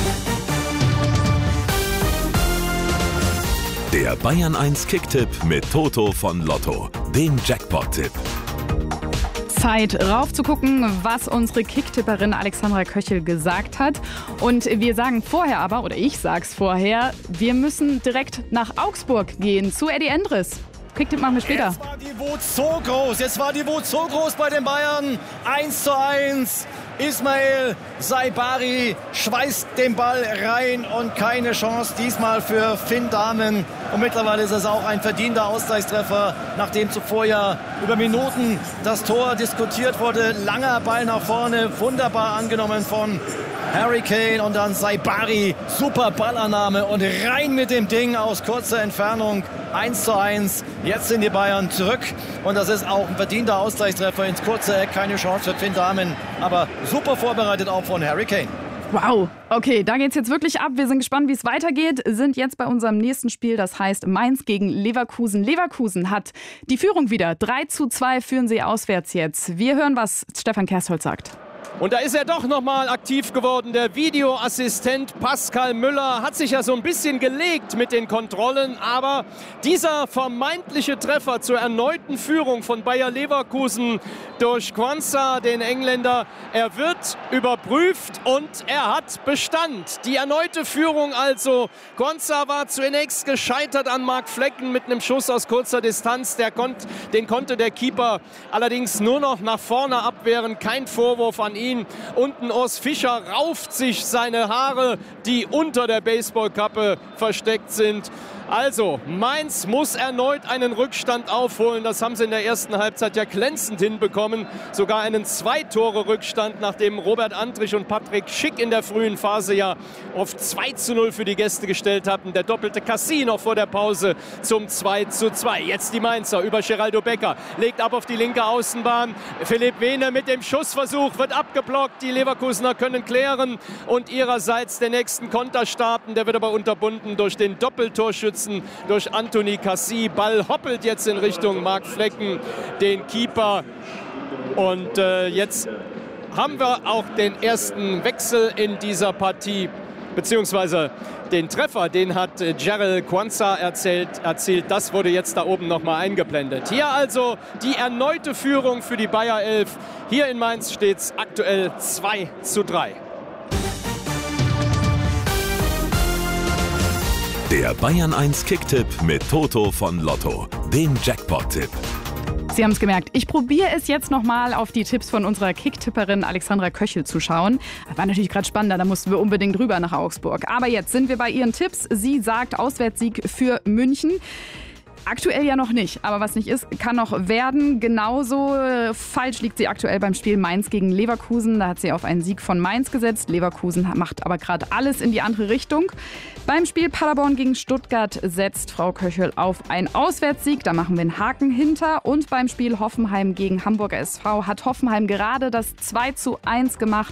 Der Bayern 1 Kicktipp mit Toto von Lotto, dem Jackpot-Tipp. Zeit, rauf zu gucken, was unsere Kicktipperin Alexandra Köchel gesagt hat. Und wir sagen vorher aber, oder ich sag's vorher, wir müssen direkt nach Augsburg gehen, zu Eddie Endres. Kicktipp machen wir später. Jetzt war die Wut so groß bei den Bayern. 1:1. Ismail Saibari schweißt den Ball rein und keine Chance diesmal für Finn Dahmen. Und mittlerweile ist es auch ein verdienter Ausgleichstreffer, nachdem zuvor ja über Minuten das Tor diskutiert wurde. Langer Ball nach vorne, wunderbar angenommen von Harry Kane und dann Saibari. Super Ballannahme und rein mit dem Ding aus kurzer Entfernung. 1:1. Jetzt sind die Bayern zurück und das ist auch ein verdienter Ausgleichstreffer ins kurze Eck. Keine Chance für Finn Dahmen, aber super vorbereitet auch von Harry Kane. Wow, okay, da geht's jetzt wirklich ab. Wir sind gespannt, wie es weitergeht. Sind jetzt bei unserem nächsten Spiel, das heißt Mainz gegen Leverkusen. Leverkusen hat die Führung wieder. 3:2 führen sie auswärts jetzt. Wir hören, was Stefan Kersholz sagt. Und da ist er doch nochmal aktiv geworden. Der Videoassistent Pascal Müller hat sich ja so ein bisschen gelegt mit den Kontrollen. Aber dieser vermeintliche Treffer zur erneuten Führung von Bayer Leverkusen durch Quansah, den Engländer, er wird überprüft und er hat Bestand. Die erneute Führung also. Quansah war zunächst gescheitert an Marc Flecken mit einem Schuss aus kurzer Distanz. Den konnte der Keeper allerdings nur noch nach vorne abwehren. Kein Vorwurf an ihn. Unten Urs Fischer rauft sich seine Haare, die unter der Baseballkappe versteckt sind. Also, Mainz muss erneut einen Rückstand aufholen. Das haben sie in der ersten Halbzeit ja glänzend hinbekommen. Sogar einen 2-Tore-Rückstand, nachdem Robert Andrich und Patrick Schick in der frühen Phase ja auf 2:0 für die Gäste gestellt hatten. Der doppelte Cassie noch vor der Pause zum 2:2. Jetzt die Mainzer über Geraldo Becker. Legt ab auf die linke Außenbahn. Philipp Wehne mit dem Schussversuch wird abgeblockt. Die Leverkusener können klären und ihrerseits den nächsten Konter starten. Der wird aber unterbunden durch den Doppeltorschützen, durch Anthony Cassie. Ball hoppelt jetzt in Richtung Marc Flecken, den Keeper. Und jetzt haben wir auch den ersten Wechsel in dieser Partie, beziehungsweise den Treffer, den hat Jarell Quansah erzielt. Das wurde jetzt da oben nochmal eingeblendet. Hier also die erneute Führung für die Bayer 11. Hier in Mainz steht es aktuell 2:3. Der Bayern 1 Kicktipp mit Toto von Lotto, dem Jackpot-Tipp. Sie haben es gemerkt, ich probiere es jetzt nochmal auf die Tipps von unserer Kicktipperin Alexandra Köchel zu schauen. Das war natürlich gerade spannender, da mussten wir unbedingt rüber nach Augsburg. Aber jetzt sind wir bei ihren Tipps. Sie sagt Auswärtssieg für München. Aktuell ja noch nicht, aber was nicht ist, kann noch werden. Genauso falsch liegt sie aktuell beim Spiel Mainz gegen Leverkusen. Da hat sie auf einen Sieg von Mainz gesetzt. Leverkusen macht aber gerade alles in die andere Richtung. Beim Spiel Paderborn gegen Stuttgart setzt Frau Köchel auf einen Auswärtssieg. Da machen wir einen Haken hinter. Und beim Spiel Hoffenheim gegen Hamburger SV hat Hoffenheim gerade das 2:1 gemacht.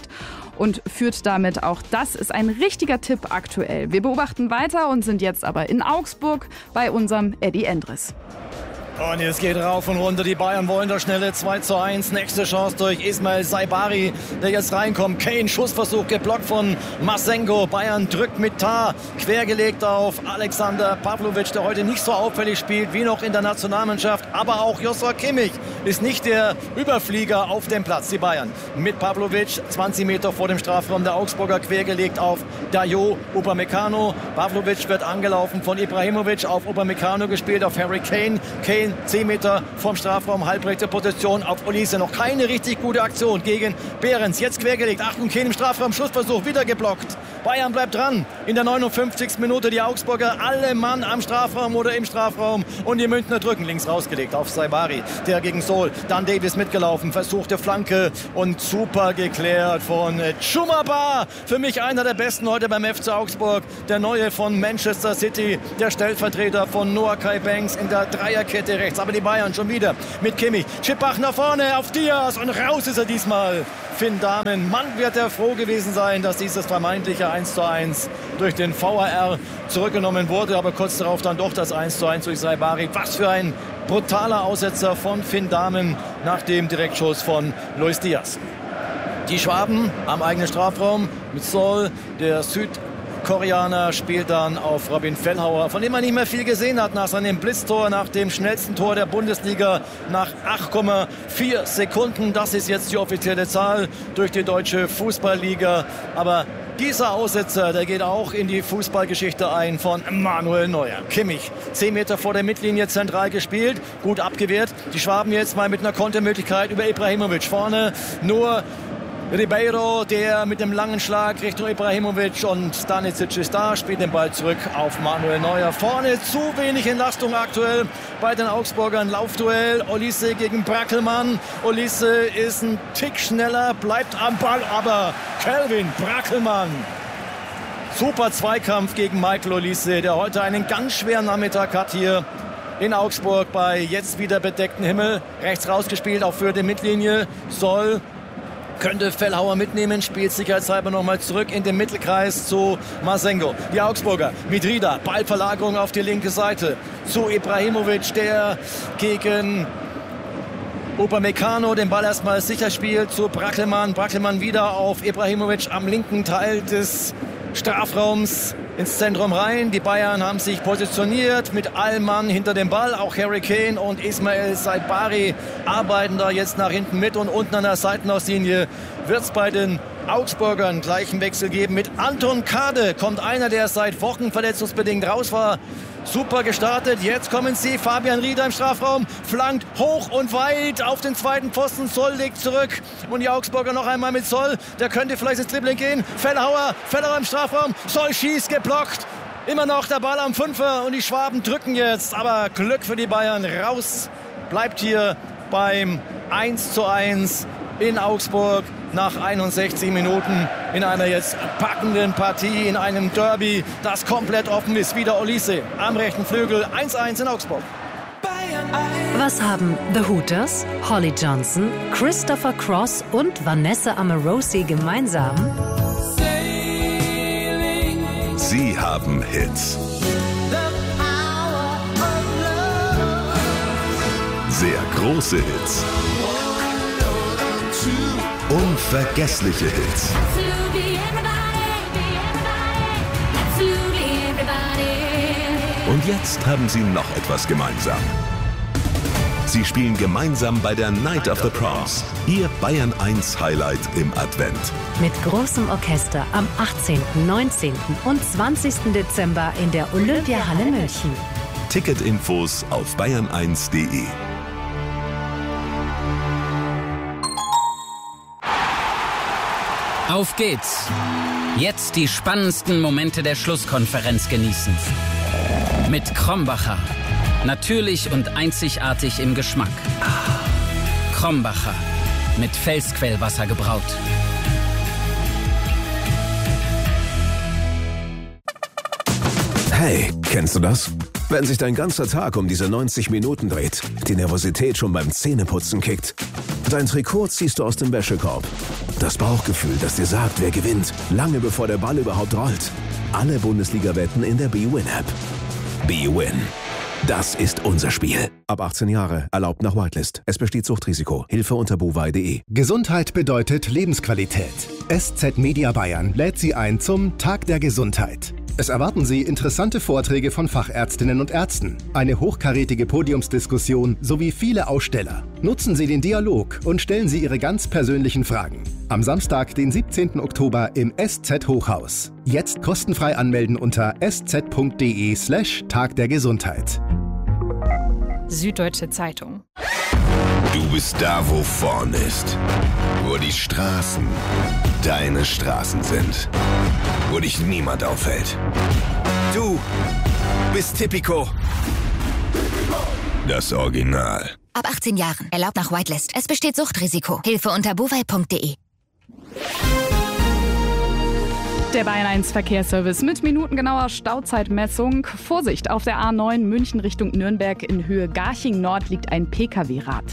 und führt damit auch. Das ist ein richtiger Tipp aktuell. Wir beobachten weiter und sind jetzt aber in Augsburg bei unserem Eddie Endres. Und jetzt geht rauf und runter. Die Bayern wollen das schnelle 2:1. Nächste Chance durch Ismail Saibari, der jetzt reinkommt. Kane, Schussversuch geblockt von Masengo. Bayern drückt mit Tar. Quergelegt auf Alexander Pavlovic, der heute nicht so auffällig spielt wie noch in der Nationalmannschaft. Aber auch Joshua Kimmich ist nicht der Überflieger auf dem Platz. Die Bayern mit Pavlovic, 20 Meter vor dem Strafraum der Augsburger, quergelegt auf Dayot Upamecano. Pavlovic wird angelaufen von Ibrahimovic, auf Upamecano gespielt, auf Harry Kane. Kane 10 Meter vom Strafraum, halbrechte Position auf Olise. Noch keine richtig gute Aktion gegen Behrens. Jetzt quergelegt. Achtung, Kane im Strafraum. Schussversuch wieder geblockt. Bayern bleibt dran. In der 59. Minute die Augsburger. Alle Mann am Strafraum oder im Strafraum. Und die Münchner drücken. Links rausgelegt auf Saibari. Der gegen Sol. Dann Davis mitgelaufen. Versuchte Flanke. Und super geklärt von Chumaba. Für mich einer der besten heute beim FC Augsburg. Der neue von Manchester City. Der Stellvertreter von Noah Kai Banks in der Dreierkette rechts. Aber die Bayern schon wieder mit Kimmich. Schippach nach vorne auf Diaz. Und raus ist er diesmal. Finn Dahmen. Mann, wird er froh gewesen sein, dass dieses vermeintliche 1:1 durch den VAR zurückgenommen wurde. Aber kurz darauf dann doch das 1:1 durch Saibari. Was für ein brutaler Aussetzer von Finn Dahmen nach dem Direktschuss von Luis Diaz. Die Schwaben am eigenen Strafraum mit Sol, der Südkoreaner, spielt dann auf Robin Fellhauer, von dem man nicht mehr viel gesehen hat nach seinem Blitztor, nach dem schnellsten Tor der Bundesliga nach 8,4 Sekunden. Das ist jetzt die offizielle Zahl durch die Deutsche Fußballliga. Aber dieser Aussetzer, der geht auch in die Fußballgeschichte ein von Manuel Neuer. Kimmich, 10 Meter vor der Mittellinie zentral gespielt, gut abgewehrt. Die Schwaben jetzt mal mit einer Kontermöglichkeit über Ibrahimovic. Vorne nur Ribeiro, der mit dem langen Schlag Richtung Ibrahimovic, und Stanisic ist da, spielt den Ball zurück auf Manuel Neuer. Vorne zu wenig Entlastung aktuell bei den Augsburgern. Laufduell, Olise gegen Brackelmann. Olise ist ein Tick schneller, bleibt am Ball, aber Kelvin Brackelmann. Super Zweikampf gegen Michael Olise, der heute einen ganz schweren Nachmittag hat hier in Augsburg bei jetzt wieder bedecktem Himmel. Rechts rausgespielt, auch für die Mittellinie. Könnte Fellhauer mitnehmen, spielt sicherheitshalber nochmal zurück in den Mittelkreis zu Masengo. Die Augsburger mit Rieder, Ballverlagerung auf die linke Seite zu Ibrahimovic, der gegen Upamecano den Ball erstmal sicher spielt zu Brackelmann. Brackelmann wieder auf Ibrahimovic am linken Teil des Strafraums ins Zentrum rein. Die Bayern haben sich positioniert mit allem Mann hinter dem Ball. Auch Harry Kane und Ismail Saibari arbeiten da jetzt nach hinten mit. Und unten an der Seitenauslinie wird es bei den Augsburgern gleichen Wechsel geben. Mit Anton Kade kommt einer, der seit Wochen verletzungsbedingt raus war. Super gestartet. Jetzt kommen sie. Fabian Rieder im Strafraum. Flankt hoch und weit auf den zweiten Pfosten. Sol legt zurück. Und die Augsburger noch einmal mit Sol. Der könnte vielleicht ins Dribbling gehen. Fellhauer im Strafraum. Sol schießt, geblockt. Immer noch der Ball am Fünfer. Und die Schwaben drücken jetzt. Aber Glück für die Bayern. Raus bleibt hier beim 1:1 in Augsburg. Nach 61 Minuten in einer jetzt packenden Partie, in einem Derby, das komplett offen ist. Wieder Olise am rechten Flügel, 1:1 in Augsburg. Was haben The Hooters, Holly Johnson, Christopher Cross und Vanessa Amorosi gemeinsam? Sie haben Hits. Sehr große Hits. Unvergessliche Hits. Und jetzt haben sie noch etwas gemeinsam. Sie spielen gemeinsam bei der Night of the Proms, ihr Bayern 1 Highlight im Advent. Mit großem Orchester am 18., 19. und 20. Dezember in der Olympiahalle München. Ticketinfos auf bayern1.de. Auf geht's! Jetzt die spannendsten Momente der Schlusskonferenz genießen. Mit Krombacher. Natürlich und einzigartig im Geschmack. Krombacher. Mit Felsquellwasser gebraut. Hey, kennst du das? Wenn sich dein ganzer Tag um diese 90 Minuten dreht, die Nervosität schon beim Zähneputzen kickt. Dein Trikot ziehst du aus dem Wäschekorb. Das Bauchgefühl, das dir sagt, wer gewinnt, lange bevor der Ball überhaupt rollt. Alle Bundesliga-Wetten in der bwin-App. bwin. Das ist unser Spiel. Ab 18 Jahre. Erlaubt nach Whitelist. Es besteht Suchtrisiko. Hilfe unter bovai.de. Gesundheit bedeutet Lebensqualität. SZ Media Bayern lädt Sie ein zum Tag der Gesundheit. Es erwarten Sie interessante Vorträge von Fachärztinnen und Ärzten, eine hochkarätige Podiumsdiskussion sowie viele Aussteller. Nutzen Sie den Dialog und stellen Sie Ihre ganz persönlichen Fragen. Am Samstag, den 17. Oktober im SZ Hochhaus. Jetzt kostenfrei anmelden unter sz.de/Tag der Gesundheit. Süddeutsche Zeitung. Du bist da, wo vorn ist. Wo die Straßen deine Straßen sind. Wo dich niemand aufhält. Du bist Tipico. Das Original. Ab 18 Jahren. Erlaubt nach Whitelist. Es besteht Suchtrisiko. Hilfe unter bovai.de. Der Bayern 1 Verkehrsservice mit minutengenauer Stauzeitmessung. Vorsicht, auf der A9 München Richtung Nürnberg in Höhe Garching Nord liegt ein Pkw-Rad.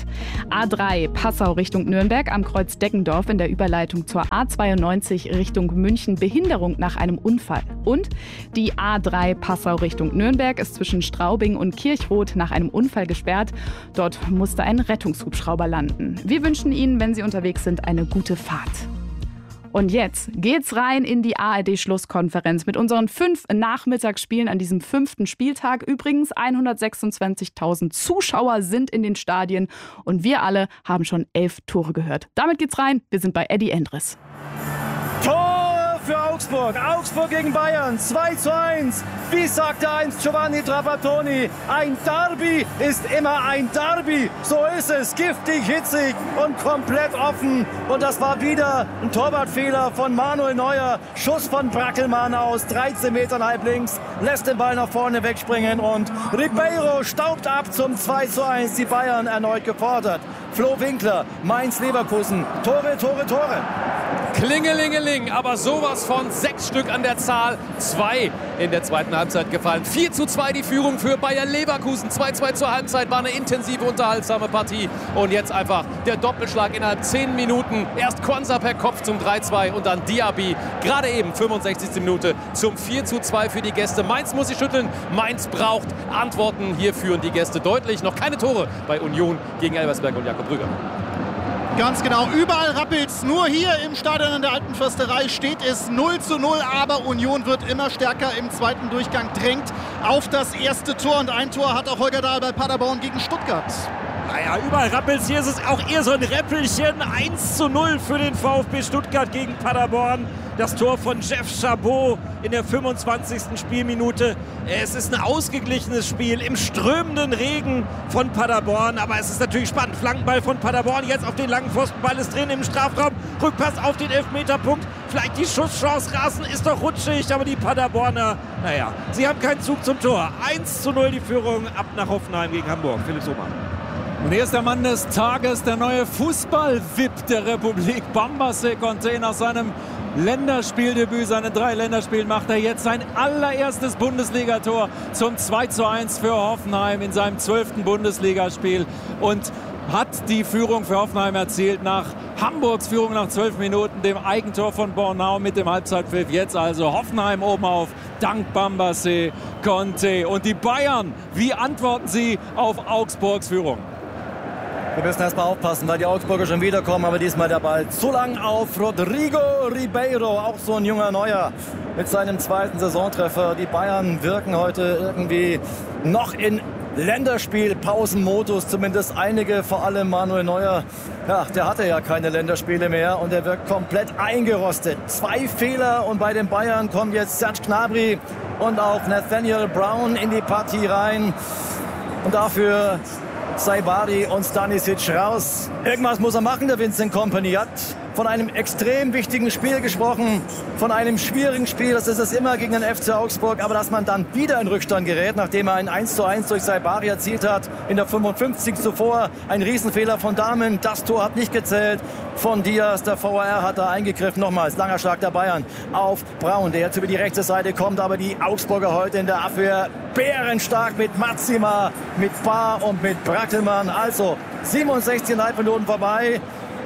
A3 Passau Richtung Nürnberg am Kreuz Deggendorf in der Überleitung zur A92 Richtung München Behinderung nach einem Unfall. Und die A3 Passau Richtung Nürnberg ist zwischen Straubing und Kirchroth nach einem Unfall gesperrt. Dort musste ein Rettungshubschrauber landen. Wir wünschen Ihnen, wenn Sie unterwegs sind, eine gute Fahrt. Und jetzt geht's rein in die ARD-Schlusskonferenz mit unseren 5 Nachmittagsspielen an diesem 5. Spieltag. Übrigens 126.000 Zuschauer sind in den Stadien und wir alle haben schon 11 Tore gehört. Damit geht's rein. Wir sind bei Eddie Endres. Tor für Augsburg. Augsburg gegen Bayern. 2:1. Wie sagte einst Giovanni Trapattoni, ein Derby ist immer ein Derby. So ist es. Giftig, hitzig und komplett offen. Und das war wieder ein Torwartfehler von Manuel Neuer. Schuss von Brackelmann aus 13 Metern halb links. Lässt den Ball nach vorne wegspringen und Ribeiro staubt ab zum 2:1. Die Bayern erneut gefordert. Flo Winkler, Mainz-Leverkusen. Tore, Tore, Tore. Klingelingeling, aber sowas von 6 Stück an der Zahl. 2 in der zweiten Halbzeit gefallen. 4:2 die Führung für Bayer Leverkusen. 2:2 zur Halbzeit, war eine intensive, unterhaltsame Partie. Und jetzt einfach der Doppelschlag innerhalb 10 Minuten. Erst Konsa per Kopf zum 3:2 und dann Diaby. Gerade eben 65. Minute zum 4:2 für die Gäste. Mainz muss sich schütteln. Mainz braucht Antworten. Hier führen die Gäste deutlich. Noch keine Tore bei Union gegen Elversberg und Jakob Brügger. Ganz genau, überall rappelt's. Nur hier im Stadion an der Alten Försterei steht es 0:0, aber Union wird immer stärker im zweiten Durchgang, drängt auf das erste Tor. Und ein Tor hat auch Holger Dahl bei Paderborn gegen Stuttgart. Naja, überall rappelt's. Hier ist es auch eher so ein Räppelchen. 1:0 für den VfB Stuttgart gegen Paderborn. Das Tor von Jeff Chabot in der 25. Spielminute. Es ist ein ausgeglichenes Spiel im strömenden Regen von Paderborn. Aber es ist natürlich spannend. Flankenball von Paderborn. Jetzt auf den langen Pfostenball ist drin im Strafraum. Rückpass auf den Elfmeterpunkt. Vielleicht die Schusschance. Rasen ist doch rutschig. Aber die Paderborner, naja, sie haben keinen Zug zum Tor. 1:0 die Führung. Ab nach Hoffenheim gegen Hamburg. Philipp Sohmann. Und hier ist der Mann des Tages, der neue Fußball-VIP der Republik. Bambasse Conte nach seinem Länderspieldebüt, seinen 3 Länderspielen macht er jetzt sein allererstes Bundesligator zum 2:1 für Hoffenheim in seinem 12. Bundesligaspiel und hat die Führung für Hoffenheim erzielt nach Hamburgs Führung nach 12 Minuten, dem Eigentor von Bornau mit dem Halbzeitpfiff. Jetzt also Hoffenheim oben auf, dank Bambasse Conte. Und die Bayern, wie antworten sie auf Augsburgs Führung? Wir müssen erstmal aufpassen, weil die Augsburger schon wiederkommen, aber diesmal der Ball zu lang auf Rodrigo Ribeiro, auch so ein junger Neuer mit seinem 2. Saisontreffer. Die Bayern wirken heute irgendwie noch in Länderspiel-Pausenmodus, zumindest einige, vor allem Manuel Neuer. Ja, der hatte ja keine Länderspiele mehr und er wirkt komplett eingerostet. 2 Fehler und bei den Bayern kommen jetzt Serge Gnabry und auch Nathaniel Brown in die Partie rein und dafür Saibari und Stanisic raus. Irgendwas muss er machen, der Vincent Kompany hat von einem extrem wichtigen Spiel gesprochen, von einem schwierigen Spiel, das ist es immer gegen den FC Augsburg, aber dass man dann wieder in Rückstand gerät, nachdem er ein 1:1 durch Saibari erzielt hat, in der 55. zuvor, ein Riesenfehler von Dahmen, das Tor hat nicht gezählt, von Diaz, der VAR hat da eingegriffen, nochmals, langer Schlag der Bayern auf Braun, der jetzt über die rechte Seite kommt, aber die Augsburger heute in der Abwehr bärenstark mit Matzima, mit Bahr und mit Brackelmann, also 67,5 Minuten vorbei.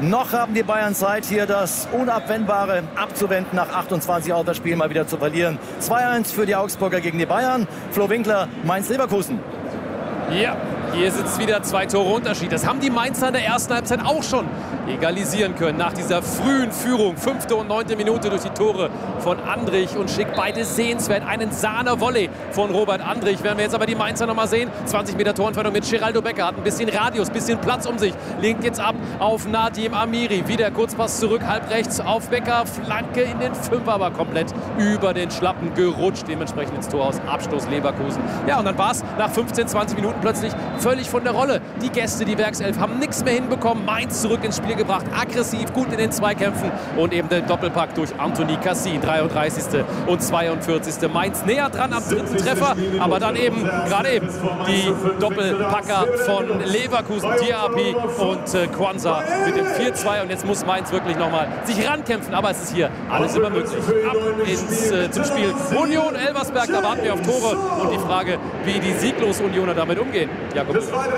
Noch haben die Bayern Zeit, hier das Unabwendbare abzuwenden, nach 28 auch das Spiel mal wieder zu verlieren. 2-1 für die Augsburger gegen die Bayern. Flo Winkler, Mainz-Leverkusen. Ja, hier sind es wieder 2 Tore Unterschied. Das haben die Mainzer in der ersten Halbzeit auch schon egalisieren können. Nach dieser frühen Führung, 5. und 9. Minute durch die Tore von Andrich und Schick. Beide sehenswert. Einen Sahne-Volley von Robert Andrich. Werden wir jetzt aber die Mainzer nochmal sehen. 20 Meter Torentfernung mit Geraldo Becker. Hat ein bisschen Radius, ein bisschen Platz um sich. Legt jetzt ab auf Nadim Amiri. Wieder Kurzpass zurück, halb rechts auf Becker. Flanke in den Fünfer, aber komplett über den Schlappen gerutscht. Dementsprechend ins Tor aus. Abstoß Leverkusen. Ja, und dann war es nach 15, 20 Minuten plötzlich völlig von der Rolle. Die Gäste, die Werkself, haben nichts mehr hinbekommen. Mainz zurück ins Spiel gebracht. Aggressiv, gut in den Zweikämpfen. Und eben der Doppelpack durch Anthony Cassie. 33. und 42. Mainz näher dran am 3. Treffer. Aber dann eben, gerade eben, die Doppelpacker von Leverkusen. Diaby und Kwanza mit dem 4-2. Und jetzt muss Mainz wirklich nochmal sich rankämpfen. Aber es ist hier alles immer möglich. Ab zum Spiel Union Elversberg. Da warten wir auf Tore. Und die Frage, wie die Sieglos-Unioner damit umgehen. Jakob.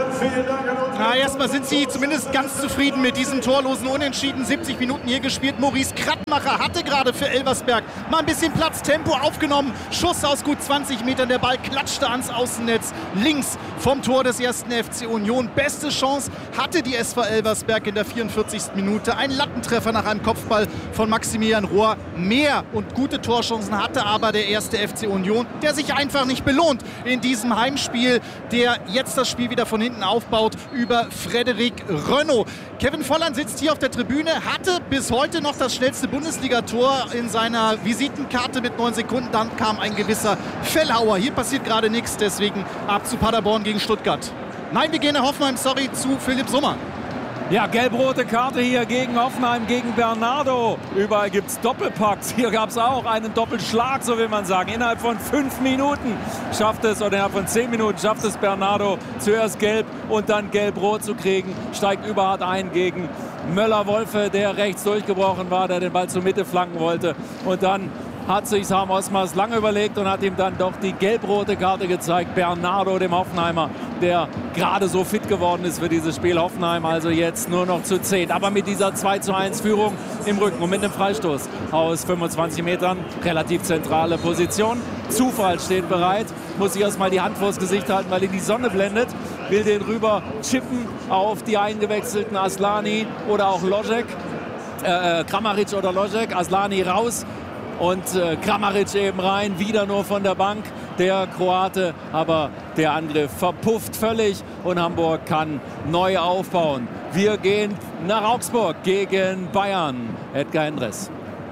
Erstmal sind sie zumindest ganz zufrieden mit diesem torlosen Unentschieden. 70 Minuten hier gespielt. Maurice Krattmacher hatte gerade für Elversberg mal ein bisschen Platz, Tempo aufgenommen. Schuss aus gut 20 Metern. Der Ball klatschte ans Außennetz links vom Tor des 1. FC Union. Beste Chance hatte die SV Elversberg in der 44. Minute. Ein Lattentreffer nach einem Kopfball von Maximilian Rohr. Mehr und gute Torchancen hatte aber der 1. FC Union, der sich einfach nicht belohnt in diesem Heimspiel, der jetzt das Spiel wieder von hinten aufbaut über Frederik Renaud. Kevin Volland sitzt hier auf der Tribüne, hatte bis heute noch das schnellste Bundesligator in seiner Visitenkarte mit 9 Sekunden. Dann kam ein gewisser Fellhauer. Hier passiert gerade nichts, deswegen ab zu Paderborn gegen Stuttgart. Nein, wir gehen nach Hoffenheim, sorry, zu Philipp Sommer. Ja, gelb-rote Karte hier gegen Hoffenheim, gegen Bernardo. Überall gibt es Doppelpacks. Hier gab es auch einen Doppelschlag, so will man sagen. Innerhalb von 5 Minuten schafft es, oder innerhalb von 10 Minuten schafft es Bernardo, zuerst gelb und dann gelb-rot zu kriegen. Steigt überhart ein gegen Möller-Wolfe, der rechts durchgebrochen war, der den Ball zur Mitte flanken wollte. Und dann hat sich Sam Osmars lange überlegt und hat ihm dann doch die gelb-rote Karte gezeigt. Bernardo, dem Hoffenheimer, der gerade so fit geworden ist für dieses Spiel. Hoffenheim also jetzt nur noch zu 10. Aber mit dieser 2:1 Führung im Rücken und mit einem Freistoß aus 25 Metern. Relativ zentrale Position. Zufall steht bereit. Muss sich erstmal die Hand vors Gesicht halten, weil ihn die Sonne blendet. Will den rüber chippen auf die eingewechselten Aslani oder auch Lojek. Kramaric oder Lojek. Aslani raus. Und Kramaric eben rein, wieder nur von der Bank, der Kroate. Aber der Angriff verpufft völlig und Hamburg kann neu aufbauen. Wir gehen nach Augsburg gegen Bayern. Edgar Endres.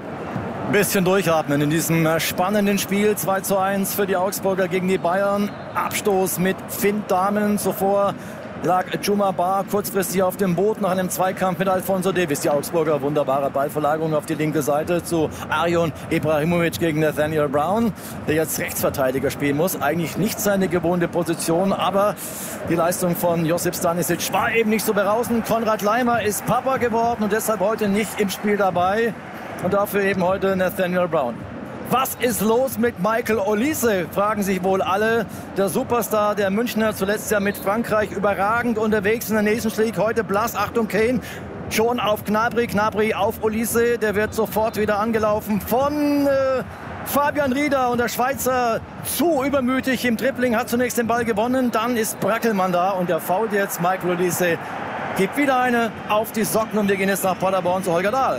Ein bisschen durchatmen in diesem spannenden Spiel. 2:1 für die Augsburger gegen die Bayern. Abstoß mit Finn Dahmen. Zuvor lag Juma Bar kurzfristig auf dem Boot nach einem Zweikampf mit Alfonso Davies. Die Augsburger, wunderbare Ballverlagerung auf die linke Seite zu Arjon Ibrahimovic gegen Nathaniel Brown, der jetzt Rechtsverteidiger spielen muss. Eigentlich nicht seine gewohnte Position, aber die Leistung von Josip Stanisic war eben nicht so berauschend. Konrad Laimer ist Papa geworden und deshalb heute nicht im Spiel dabei. Und dafür eben heute Nathaniel Brown. Was ist los mit Michael Olise, fragen sich wohl alle. Der Superstar der Münchner, zuletzt ja mit Frankreich überragend unterwegs in der Nations League. Heute blass, Achtung Kane, schon auf Gnabry, Gnabry auf Olise. Der wird sofort wieder angelaufen von Fabian Rieder. Und der Schweizer zu übermütig im Dribbling, hat zunächst den Ball gewonnen. Dann ist Brackelmann da und der fault jetzt Michael Olise. Gibt wieder eine auf die Socken und wir gehen jetzt nach Paderborn zu Holger Dahl.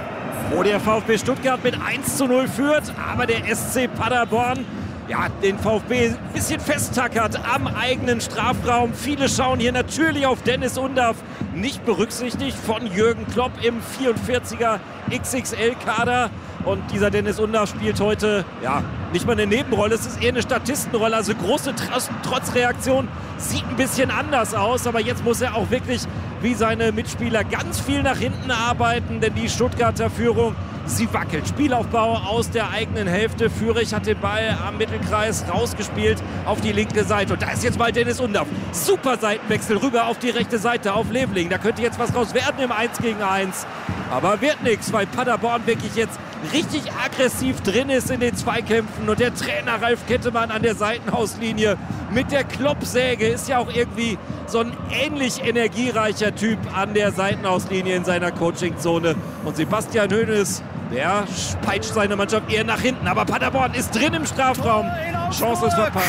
Wo der VfB Stuttgart mit 1:0 führt, aber der SC Paderborn den VfB ein bisschen festtackert am eigenen Strafraum. Viele schauen hier natürlich auf Dennis Undaff, nicht berücksichtigt von Jürgen Klopp im 44er XXL-Kader. Und dieser Dennis Undaff spielt heute nicht mal eine Nebenrolle, es ist eher eine Statistenrolle. Also große Trotzreaktion, sieht ein bisschen anders aus, aber jetzt muss er auch wirklich wie seine Mitspieler ganz viel nach hinten arbeiten, denn die Stuttgarter Führung, sie wackelt. Spielaufbau aus der eigenen Hälfte. Führig hat den Ball am Mittelkreis rausgespielt auf die linke Seite. Und da ist jetzt mal Dennis Undaff. Super Seitenwechsel rüber auf die rechte Seite, auf Leveling. Da könnte jetzt was raus werden im 1 gegen 1. Aber wird nichts, weil Paderborn wirklich jetzt richtig aggressiv drin ist in den Zweikämpfen. Und der Trainer Ralf Kettemann an der Seitenhauslinie mit der Kloppsäge ist ja auch irgendwie so ein ähnlich energiereicher Typ an der Seitenhauslinie in seiner Coachingzone. Und Sebastian Hoeneß, der peitscht seine Mannschaft eher nach hinten. Aber Paderborn ist drin im Strafraum. Chance ist verpasst.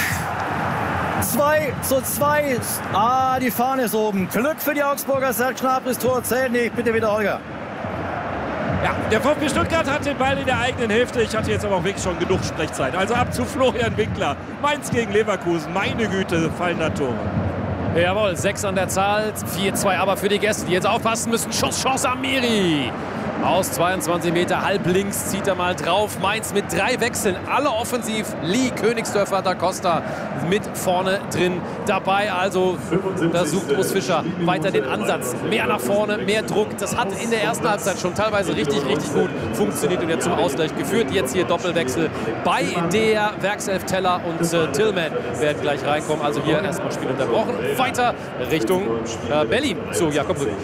2:2. Die Fahne ist oben. Glück für die Augsburger. Serge Gnabry's Tor zählt nicht. Bitte wieder, Holger. Ja, der VfB Stuttgart hat den Ball in der eigenen Hälfte. Ich hatte jetzt aber auch wirklich schon genug Sprechzeit. Also ab zu Florian Winkler. Mainz gegen Leverkusen. Meine Güte, fallender Tore. Jawohl, 6 an der Zahl. 4-2 aber für die Gäste, die jetzt aufpassen müssen. Chance Amiri. Aus 22 Meter, halb links zieht er mal drauf. Mainz mit 3 Wechseln, alle offensiv. Lee, Königsdörfer, Da Costa mit vorne drin dabei. Also da sucht Urs Fischer weiter den Ansatz. Mehr nach vorne, mehr Druck. Das hat in der ersten Halbzeit schon teilweise richtig gut funktioniert und jetzt zum Ausgleich geführt. Jetzt hier Doppelwechsel bei der Werkself. Teller und Tillman werden gleich reinkommen. Also hier erstmal Spiel unterbrochen. Weiter Richtung Berlin zu Jakob Rück.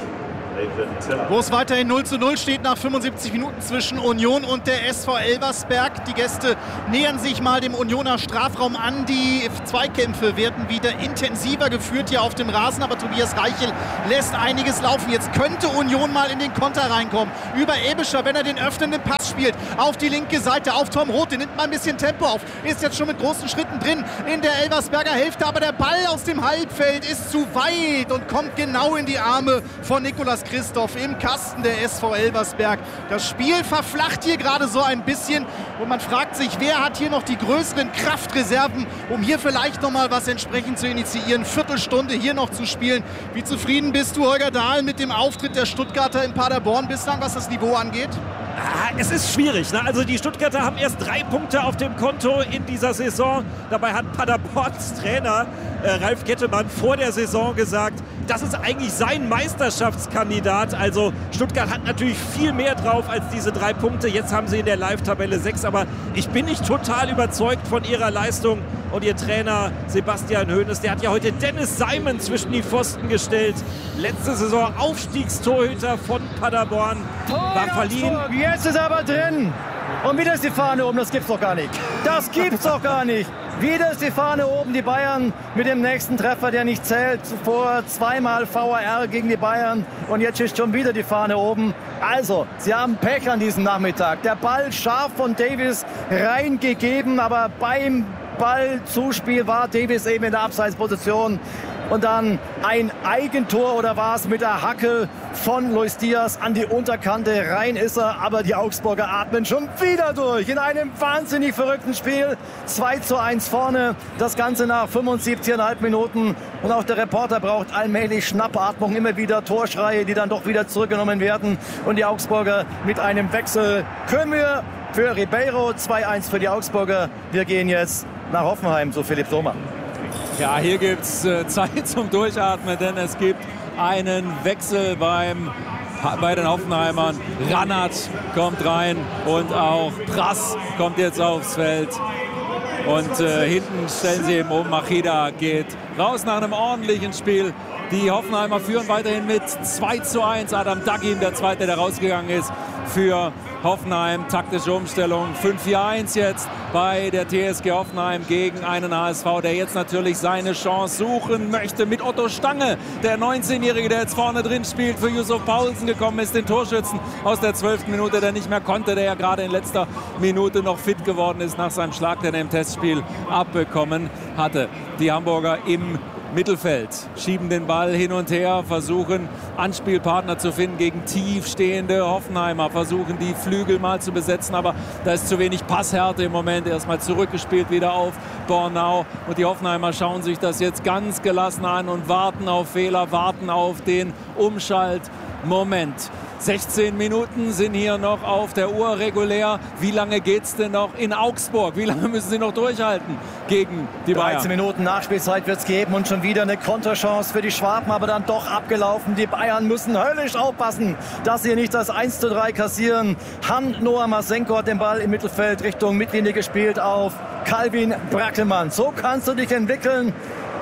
Wo es weiterhin 0:0 steht nach 75 Minuten zwischen Union und der SV Elversberg. Die Gäste nähern sich mal dem Unioner Strafraum an. Die Zweikämpfe werden wieder intensiver geführt hier auf dem Rasen. Aber Tobias Reichel lässt einiges laufen. Jetzt könnte Union mal in den Konter reinkommen. Über Ebischer, wenn er den öffnenden Pass spielt. Auf die linke Seite, auf Tom Roth. Der nimmt mal ein bisschen Tempo auf. Ist jetzt schon mit großen Schritten drin in der Elversberger Hälfte. Aber der Ball aus dem Halbfeld ist zu weit und kommt genau in die Arme von Nicolas Christoph im Kasten der SV Elversberg. Das Spiel verflacht hier gerade so ein bisschen und man fragt sich, wer hat hier noch die größeren Kraftreserven, um hier vielleicht noch mal was entsprechend zu initiieren. Viertelstunde hier noch zu spielen. Wie zufrieden bist du, Holger Dahl, mit dem Auftritt der Stuttgarter in Paderborn bislang, was das Niveau angeht? Es ist schwierig, ne? Also die Stuttgarter haben erst 3 Punkte auf dem Konto in dieser Saison. Dabei hat Paderborns Trainer Ralf Kettemann vor der Saison gesagt, das ist eigentlich sein Meisterschaftskandidat. Also Stuttgart hat natürlich viel mehr drauf als diese 3 Punkte. Jetzt haben sie in der Live-Tabelle 6. Aber ich bin nicht total überzeugt von ihrer Leistung. Und ihr Trainer Sebastian Hoeneß, der hat ja heute Dennis Simon zwischen die Pfosten gestellt. Letzte Saison Aufstiegstorhüter von Paderborn. War verliehen. Jetzt ist er aber drin. Und wieder ist die Fahne oben. Das gibt's doch gar nicht. Das gibt's doch gar nicht. Wieder ist die Fahne oben. Die Bayern mit dem nächsten Treffer, der nicht zählt. Zuvor zweimal VAR gegen die Bayern. Und jetzt ist schon wieder die Fahne oben. Also, sie haben Pech an diesem Nachmittag. Der Ball scharf von Davis reingegeben. Aber beim Ballzuspiel war Davis eben in der Abseitsposition. Und dann ein Eigentor oder war es mit der Hacke von Luis Diaz an die Unterkante. Rein ist er, aber die Augsburger atmen schon wieder durch. In einem wahnsinnig verrückten Spiel. 2:1 vorne. Das Ganze nach 75,5 Minuten. Und auch der Reporter braucht allmählich Schnappatmung. Immer wieder Torschreie, die dann doch wieder zurückgenommen werden. Und die Augsburger mit einem Wechsel können wir für Ribeiro 2:1 für die Augsburger. Wir gehen jetzt nach Hoffenheim, so Philipp Sommer. Ja, hier gibt es Zeit zum Durchatmen, denn es gibt einen Wechsel bei den Hoffenheimern. Ranat kommt rein und auch Prass kommt jetzt aufs Feld. Und hinten stellen sie eben um. Machida geht raus nach einem ordentlichen Spiel. Die Hoffenheimer führen weiterhin mit 2:1. Adam Dagin, der Zweite, der rausgegangen ist für Hoffenheim. Taktische Umstellung. 5:1 jetzt bei der TSG Hoffenheim gegen einen HSV, der jetzt natürlich seine Chance suchen möchte mit Otto Stange. Der 19-Jährige, der jetzt vorne drin spielt, für Yusuf Paulsen gekommen ist, den Torschützen aus der 12. Minute, der nicht mehr konnte, der ja gerade in letzter Minute noch fit geworden ist nach seinem Schlag, den er im Testspiel abbekommen hatte. Die Hamburger im Mittelfeld schieben den Ball hin und her, versuchen Anspielpartner zu finden gegen tiefstehende Hoffenheimer, versuchen die Flügel mal zu besetzen, aber da ist zu wenig Passhärte im Moment. Erstmal zurückgespielt wieder auf Bornau und die Hoffenheimer schauen sich das jetzt ganz gelassen an und warten auf Fehler, warten auf den Umschaltmoment. 16 Minuten sind hier noch auf der Uhr regulär. Wie lange geht es denn noch in Augsburg? Wie lange müssen sie noch durchhalten gegen die Bayern? 13 Minuten Nachspielzeit wird es geben und schon wieder eine Konterchance für die Schwaben, aber dann doch abgelaufen. Die Bayern müssen höllisch aufpassen, dass sie nicht das 1:3 kassieren. Noah Masenko hat den Ball im Mittelfeld Richtung Mittellinie gespielt auf Calvin Brackelmann. So kannst du dich entwickeln.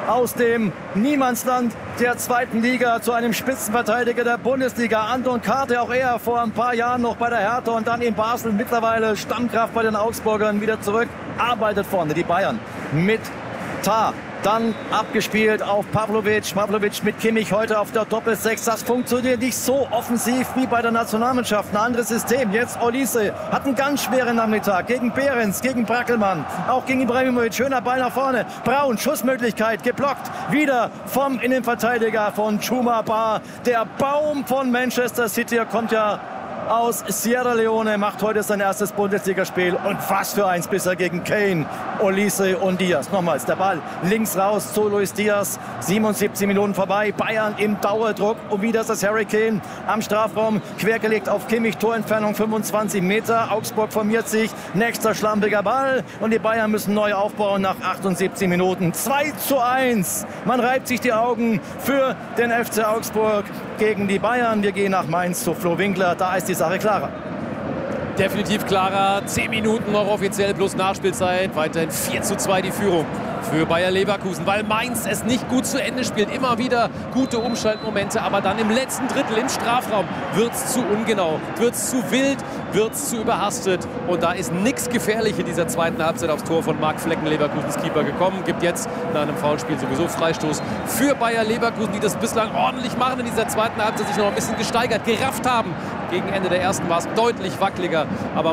aus dem Niemandsland der zweiten Liga zu einem Spitzenverteidiger der Bundesliga. Anton Karte, auch er vor ein paar Jahren noch bei der Hertha und dann in Basel, mittlerweile Stammkraft bei den Augsburgern, wieder zurück. Arbeitet vorne die Bayern mit Tah. Dann abgespielt auf Pavlovic. Pavlovic mit Kimmich heute auf der Doppel-6. Das funktioniert nicht so offensiv wie bei der Nationalmannschaft. Ein anderes System. Jetzt Olise hat einen ganz schweren Nachmittag gegen Behrens, gegen Brackelmann, auch gegen Ibrahimovic. Schöner Ball nach vorne. Braun, Schussmöglichkeit, geblockt. Wieder vom Innenverteidiger von Chouma Ba. Der Baum von Manchester City kommt ja aus Sierra Leone, macht heute sein erstes Bundesligaspiel. Und was für eins bisher gegen Kane, Olise und Diaz. Nochmals der Ball links raus zu Luis Diaz. 77 Minuten vorbei. Bayern im Dauerdruck. Und wieder ist das Harry Kane am Strafraum. Quergelegt auf Kimmich. Torentfernung 25 Meter. Augsburg formiert sich. Nächster schlampiger Ball. Und die Bayern müssen neu aufbauen nach 78 Minuten. 2:1. Man reibt sich die Augen für den FC Augsburg gegen die Bayern. Wir gehen nach Mainz zu Flo Winkler. Da ist die Sache klarer. Definitiv klarer. 10 Minuten noch offiziell plus Nachspielzeit. Weiterhin 4:2 die Führung für Bayer Leverkusen, weil Mainz es nicht gut zu Ende spielt. Immer wieder gute Umschaltmomente, aber dann im letzten Drittel im Strafraum wird es zu ungenau, wird es zu wild, wird es zu überhastet. Und da ist nichts gefährlich in dieser zweiten Halbzeit aufs Tor von Marc Flecken, Leverkusens Keeper, gekommen. Gibt jetzt nach einem Foulspiel sowieso Freistoß für Bayer Leverkusen, die das bislang ordentlich machen in dieser zweiten Halbzeit, sich noch ein bisschen gesteigert, gerafft haben. Gegen Ende der ersten war es deutlich wackeliger, aber